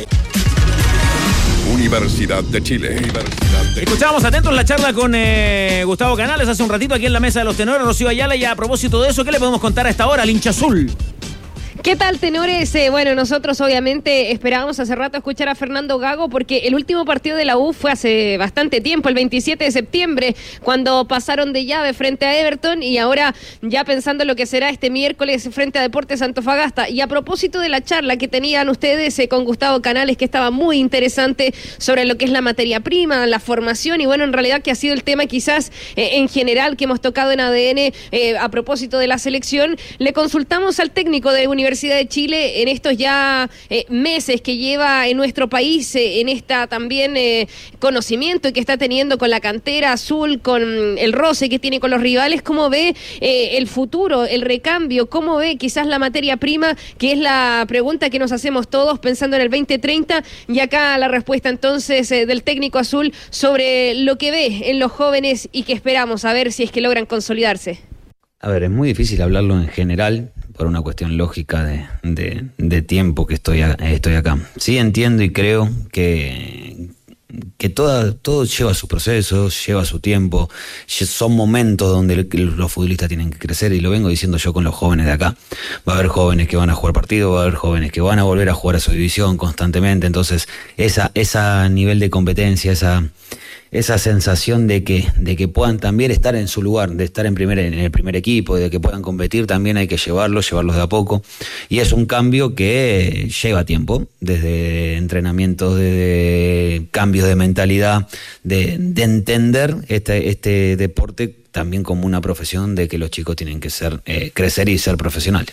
Universidad de Chile. Escuchábamos atentos la charla con Gustavo Canales hace un ratito aquí en la mesa de los tenores, Rocío Ayala, y a propósito de eso, ¿qué le podemos contar a esta hora al hincha azul? ¿Qué tal, tenores? Bueno, nosotros obviamente esperábamos hace rato escuchar a Fernando Gago, porque el último partido de la U fue hace bastante tiempo, el 27 de septiembre, cuando pasaron de llave frente a Everton, y ahora ya pensando en lo que será este miércoles frente a Deportes Antofagasta. Y a propósito de la charla que tenían ustedes con Gustavo Canales, que estaba muy interesante sobre lo que es la materia prima, la formación, y bueno, en realidad que ha sido el tema quizás en general que hemos tocado en ADN a propósito de la selección, le consultamos al técnico de Universidad de Chile en estos ya meses que lleva en nuestro país, en esta también conocimiento que está teniendo con la cantera azul, con el roce que tiene con los rivales. ¿Cómo ve el futuro, el recambio? ¿Cómo ve quizás la materia prima? Que es la pregunta que nos hacemos todos pensando en el 2030, y acá la respuesta entonces del técnico azul sobre lo que ve en los jóvenes y que esperamos a ver si es que logran consolidarse. A ver, es muy difícil hablarlo en general por una cuestión lógica de tiempo que estoy acá. Sí, entiendo y creo que todo lleva su proceso, lleva su tiempo, son momentos donde los futbolistas tienen que crecer, y lo vengo diciendo yo con los jóvenes de acá. Va a haber jóvenes que van a jugar partidos, va a haber jóvenes que van a volver a jugar a su división constantemente, entonces esa nivel de competencia, esa sensación de que puedan también estar en su lugar, de estar en el primer equipo, de que puedan competir, también hay que llevarlos de a poco, y es un cambio que lleva tiempo, desde entrenamientos, desde cambios de mentalidad, de entender este deporte también como una profesión, de que los chicos tienen que crecer y ser profesionales.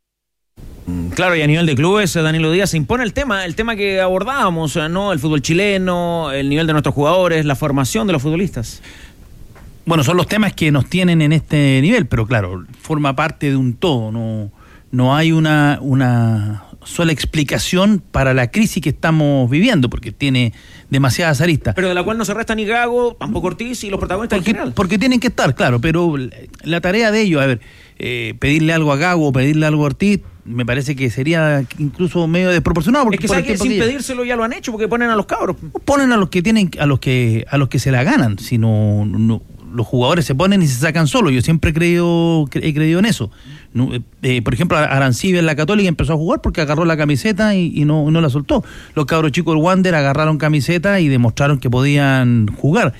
Claro, y a nivel de clubes, Danilo Díaz, se impone el tema que abordábamos, ¿no? El fútbol chileno, el nivel de nuestros jugadores, la formación de los futbolistas. Bueno, son los temas que nos tienen en este nivel, pero claro, forma parte de un todo, no hay una sola explicación para la crisis que estamos viviendo, porque tiene demasiadas aristas. Pero de la cual no se resta ni Gago, tampoco Ortiz y los protagonistas en general. Porque tienen que estar, claro, pero la tarea de ellos, pedirle algo a Gago o pedirle algo a Ortiz, me parece que sería incluso medio desproporcionado. Porque es que sin pedírselo ya lo han hecho, porque ponen a los cabros. Ponen a los que tienen, a los que se la ganan, si no los jugadores se ponen y se sacan solos. Yo siempre he creído en eso. Por ejemplo, Arancibia en la Católica empezó a jugar porque agarró la camiseta y no la soltó. Los cabros chicos del Wander agarraron camiseta y demostraron que podían jugar.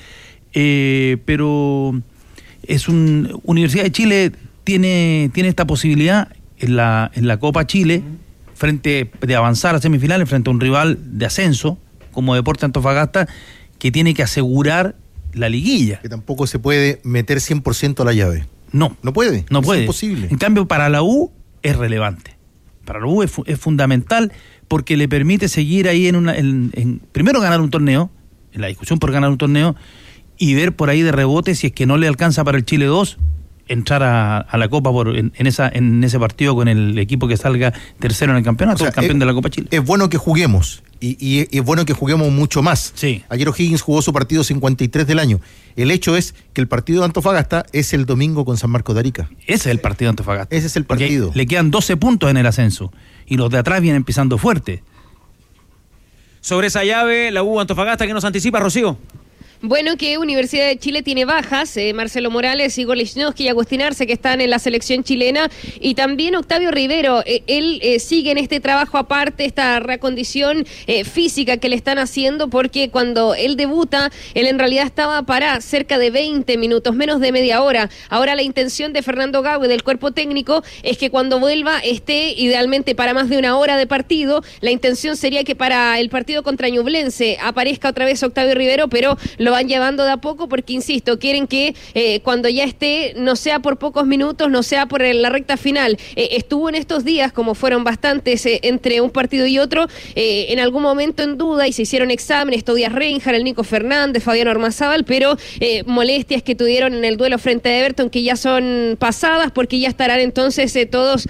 Pero Universidad de Chile tiene esta posibilidad en la Copa Chile, de avanzar a semifinales frente a un rival de ascenso como Deportes Antofagasta, que tiene que asegurar la liguilla. Que tampoco se puede meter 100% a la llave. No puede. Es imposible. En cambio, para la U es relevante. Para la U es fundamental, porque le permite seguir ahí en primero ganar un torneo, en la discusión por ganar un torneo, y ver por ahí de rebote, si es que no le alcanza para el Chile 2, entrar a la Copa en ese partido con el equipo que salga tercero en el campeonato, el campeón de la Copa Chile. Es bueno que juguemos, y es bueno que juguemos mucho más. Sí. Ayer O'Higgins jugó su partido 53 del año. El hecho es que el partido de Antofagasta es el domingo con San Marcos de Arica. Ese es el partido de Antofagasta. Ese es el partido. Porque le quedan 12 puntos en el ascenso, y los de atrás vienen pisando fuerte. Sobre esa llave, la U Antofagasta, ¿qué nos anticipa, Rocío? Bueno, que Universidad de Chile tiene bajas, Marcelo Morales, Igor Lichnowsky y Agustín Arce, que están en la selección chilena, y también Octavio Rivero. Él sigue en este trabajo aparte, esta recondición física que le están haciendo, porque cuando él debuta, él en realidad estaba para cerca de 20 minutos, menos de media hora. Ahora la intención de Fernando Gago y del cuerpo técnico es que cuando vuelva esté idealmente para más de una hora de partido. La intención sería que para el partido contra Ñublense aparezca otra vez Octavio Rivero, pero lo van llevando de a poco porque, insisto, quieren que cuando ya esté no sea por pocos minutos, no sea por la recta final. Estuvo en estos días, como fueron bastantes entre un partido y otro, en algún momento en duda, y se hicieron exámenes, Tobias Reinhardt, el Nico Fernández, Fabián Ormazábal, pero molestias que tuvieron en el duelo frente a Everton que ya son pasadas, porque ya estarán entonces todos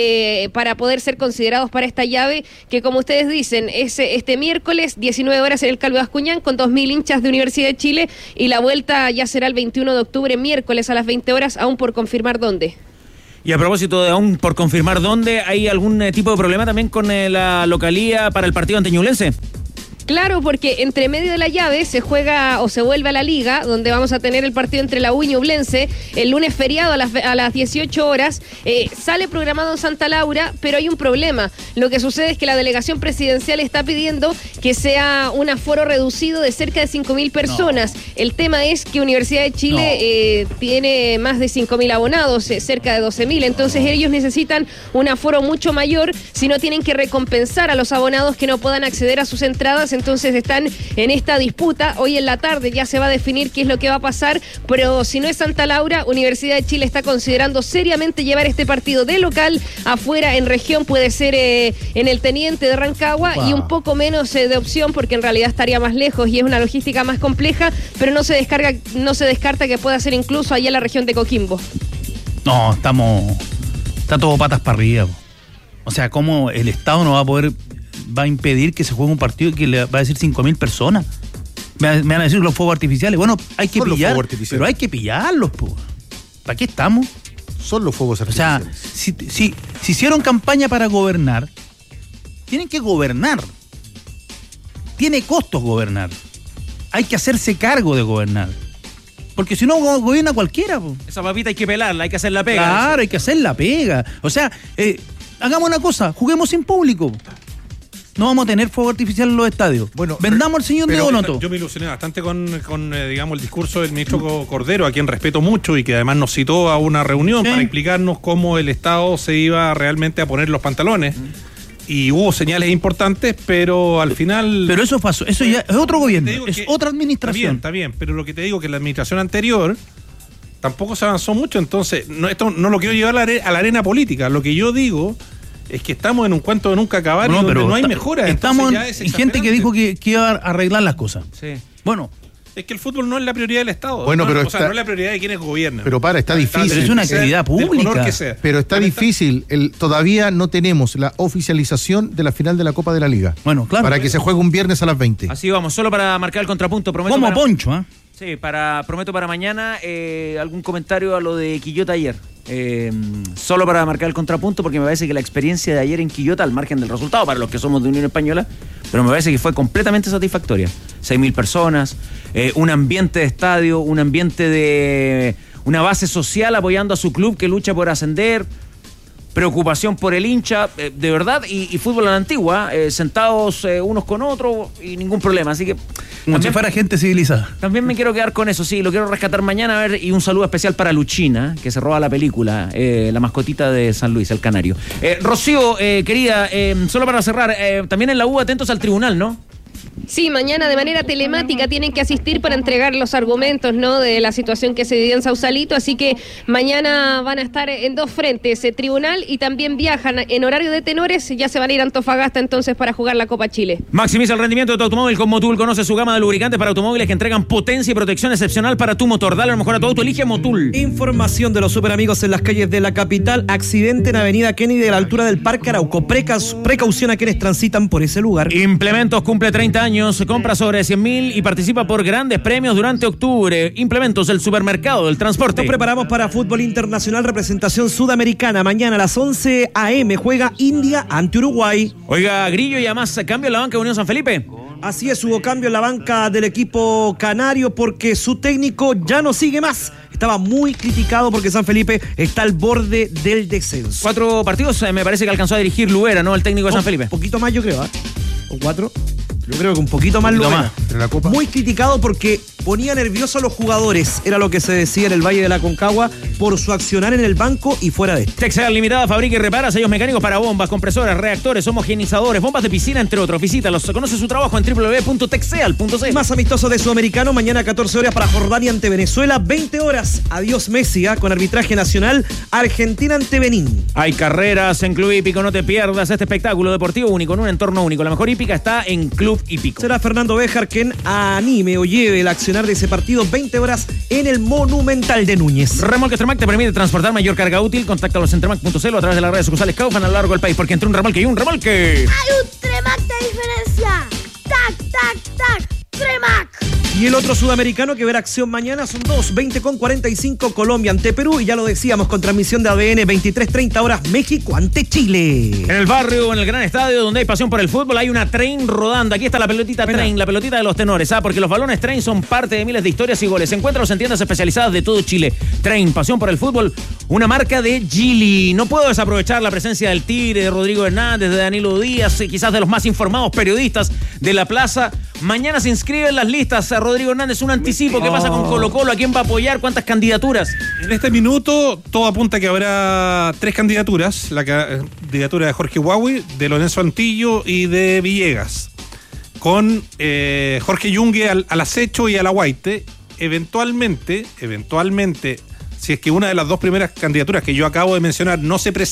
para poder ser considerados para esta llave, que como ustedes dicen, es este miércoles, 19 horas en el Calvo Bascuñán, con 2.000 hinchas de Universidad de Chile, y la vuelta ya será el 21 de octubre, miércoles a las 20 horas, aún por confirmar dónde. Y a propósito de aún por confirmar dónde, ¿hay algún tipo de problema también con la localía para el partido ante Ñublense? Claro, porque entre medio de la llave se juega o se vuelve a la liga, donde vamos a tener el partido entre la U y Ñublense, el lunes feriado a las 18 horas, sale programado en Santa Laura, pero hay un problema. Lo que sucede es que la delegación presidencial está pidiendo que sea un aforo reducido de cerca de 5.000 personas. No. El tema es que Universidad de Chile tiene más de 5.000 abonados, cerca de 12.000, entonces ellos necesitan un aforo mucho mayor, si no tienen que recompensar a los abonados que no puedan acceder a sus entradas. Entonces están en esta disputa. Hoy en la tarde ya se va a definir qué es lo que va a pasar, pero si no es Santa Laura, Universidad de Chile está considerando seriamente llevar este partido de local afuera en región. Puede ser en el Teniente de Rancagua, y un poco menos de opción, porque en realidad estaría más lejos y es una logística más compleja, pero no se descarta que pueda ser incluso allá en la región de Coquimbo. No, está todo patas para arriba. O sea, ¿cómo el Estado no va a impedir que se juegue un partido que le va a decir 5.000 personas? Me van a decir los fuegos artificiales. Bueno, hay que pillar, pero hay que pillarlos, po. ¿Para qué estamos? Son los fuegos artificiales. O sea, si hicieron campaña para gobernar, tienen que gobernar. Tiene costos gobernar. Hay que hacerse cargo de gobernar. Porque si no, gobierna cualquiera, po. Esa papita hay que pelarla, hay que hacer la pega. Claro, hay que hacer la pega. O sea, hagamos una cosa, juguemos sin público. No vamos a tener fuego artificial en los estadios. Bueno, vendamos al señor de Donoto. Yo me ilusioné bastante con digamos, el discurso del ministro Cordero, a quien respeto mucho y que además nos citó a una reunión para explicarnos cómo el Estado se iba realmente a poner los pantalones. Y hubo señales importantes, pero al final... Pero eso pasó, eso ya es otro gobierno, es otra administración. Está bien, pero lo que te digo es que la administración anterior tampoco se avanzó mucho, entonces esto no lo quiero llevar a la arena política. Lo que yo digo es que estamos en un cuento de nunca acabar, y donde no hay mejora. Estamos en gente que dijo que iba a arreglar las cosas. Sí. Bueno, es que el fútbol no es la prioridad del Estado. Bueno, pero no es la prioridad de quienes gobiernan. Pero está difícil. Pero es una actividad pública. Pero está difícil. Todavía no tenemos la oficialización de la final de la Copa de la Liga. Bueno, claro. Para que se juegue un viernes a las 20. Así vamos, solo para marcar el contrapunto. Como Poncho, ¿eh? Sí, prometo para mañana algún comentario a lo de Quillota ayer. Solo para marcar el contrapunto, porque me parece que la experiencia de ayer en Quillota, al margen del resultado para los que somos de Unión Española, pero me parece que fue completamente satisfactoria. 6.000 personas, un ambiente de estadio, un ambiente de una base social apoyando a su club que lucha por ascender, preocupación por el hincha, de verdad, y fútbol a la antigua, sentados unos con otros y ningún problema, así que... Como si fuera gente civilizada. También me quiero quedar con eso, sí, lo quiero rescatar mañana, a ver, y un saludo especial para Luchina, que se roba la película, la mascotita de San Luis, el canario. Rocío, querida, solo para cerrar, también en la U atentos al tribunal, ¿no? Sí, mañana de manera telemática tienen que asistir para entregar los argumentos, ¿no?, de la situación que se vivió en Sausalito, así que mañana van a estar en dos frentes, tribunal, y también viajan en horario de tenores, ya se van a ir a Antofagasta entonces para jugar la Copa Chile. Maximiza el rendimiento de tu automóvil con Motul. Conoce su gama de lubricantes para automóviles que entregan potencia y protección excepcional para tu motor. Dale lo mejor a tu auto, elige Motul. Información de los superamigos en las calles de la capital. Accidente en Avenida Kennedy a la altura del Parque Arauco. Precaución a quienes transitan por ese lugar. Implementos cumple 30 años. Compra sobre 100.000 y participa por grandes premios durante octubre. Implementos del supermercado del transporte. Nos preparamos para fútbol internacional, representación sudamericana. Mañana a las 11 a.m. juega India ante Uruguay. Oiga, Grillo, y además cambio en la banca de Unión San Felipe. Así es, hubo cambio en la banca del equipo canario porque su técnico ya no sigue más. Estaba muy criticado porque San Felipe está al borde del descenso. 4 partidos me parece que alcanzó a dirigir Luera, ¿no? El técnico de San Felipe. Un poquito más, yo creo, ¿eh? ¿O 4? Yo creo que un poquito más Luera. Muy criticado porque ponía nervioso a los jugadores. Era lo que se decía en el Valle de la Concagua por su accionar en el banco y fuera de este. Texel Limitada fabrica y repara sellos mecánicos para bombas, compresoras, reactores, homogenizadores, bombas de piscina, entre otros. Visítalos, conoce su trabajo en www.texeal.cl. Más amistoso de Sudamericano, mañana 14 horas para Jordania ante Venezuela, 20 horas. Adiós Messi, con arbitraje nacional, Argentina ante Benín. Hay carreras en Club Hípico, no te pierdas este espectáculo deportivo único, en un entorno único. La mejor hípica está en Club Hípico. Será Fernando Béjar quien anime o lleve el accionar de ese partido, 20 horas en el Monumental de Núñez. Remolque Tremac te permite transportar mayor carga útil. Contáctalos en tremac.cl o a través de las redes sucursales Kaufman a lo largo del país, porque entre un remolque y un remolque hay un Tremac de diferencia. ¡Tac, tac, tac! ¡Tremac! Y el otro sudamericano que verá acción mañana son 20:45 Colombia ante Perú, y ya lo decíamos, con transmisión de ADN, 23:30 horas México ante Chile. En el barrio, en el gran estadio donde hay pasión por el fútbol, hay una Train rodando. Aquí está la pelotita Train, la pelotita de los tenores, porque los balones Train son parte de miles de historias y goles. Encuéntralos en tiendas especializadas de todo Chile. Train, pasión por el fútbol, una marca de Gili. No puedo desaprovechar la presencia del Tigre, de Rodrigo Hernández, de Danilo Díaz, quizás de los más informados periodistas de la plaza. Mañana se inscriben las listas. Rodrigo Hernández, un anticipo. ¿Qué pasa con Colo-Colo? ¿A quién va a apoyar? ¿Cuántas candidaturas? En este minuto todo apunta a que habrá 3 candidaturas. La candidatura de Jorge Huawei, de Lorenzo Antillo y de Villegas, con Jorge Yungue al acecho y a la Guaite. Eventualmente, si es que una de las 2 primeras candidaturas que yo acabo de mencionar no se presenta,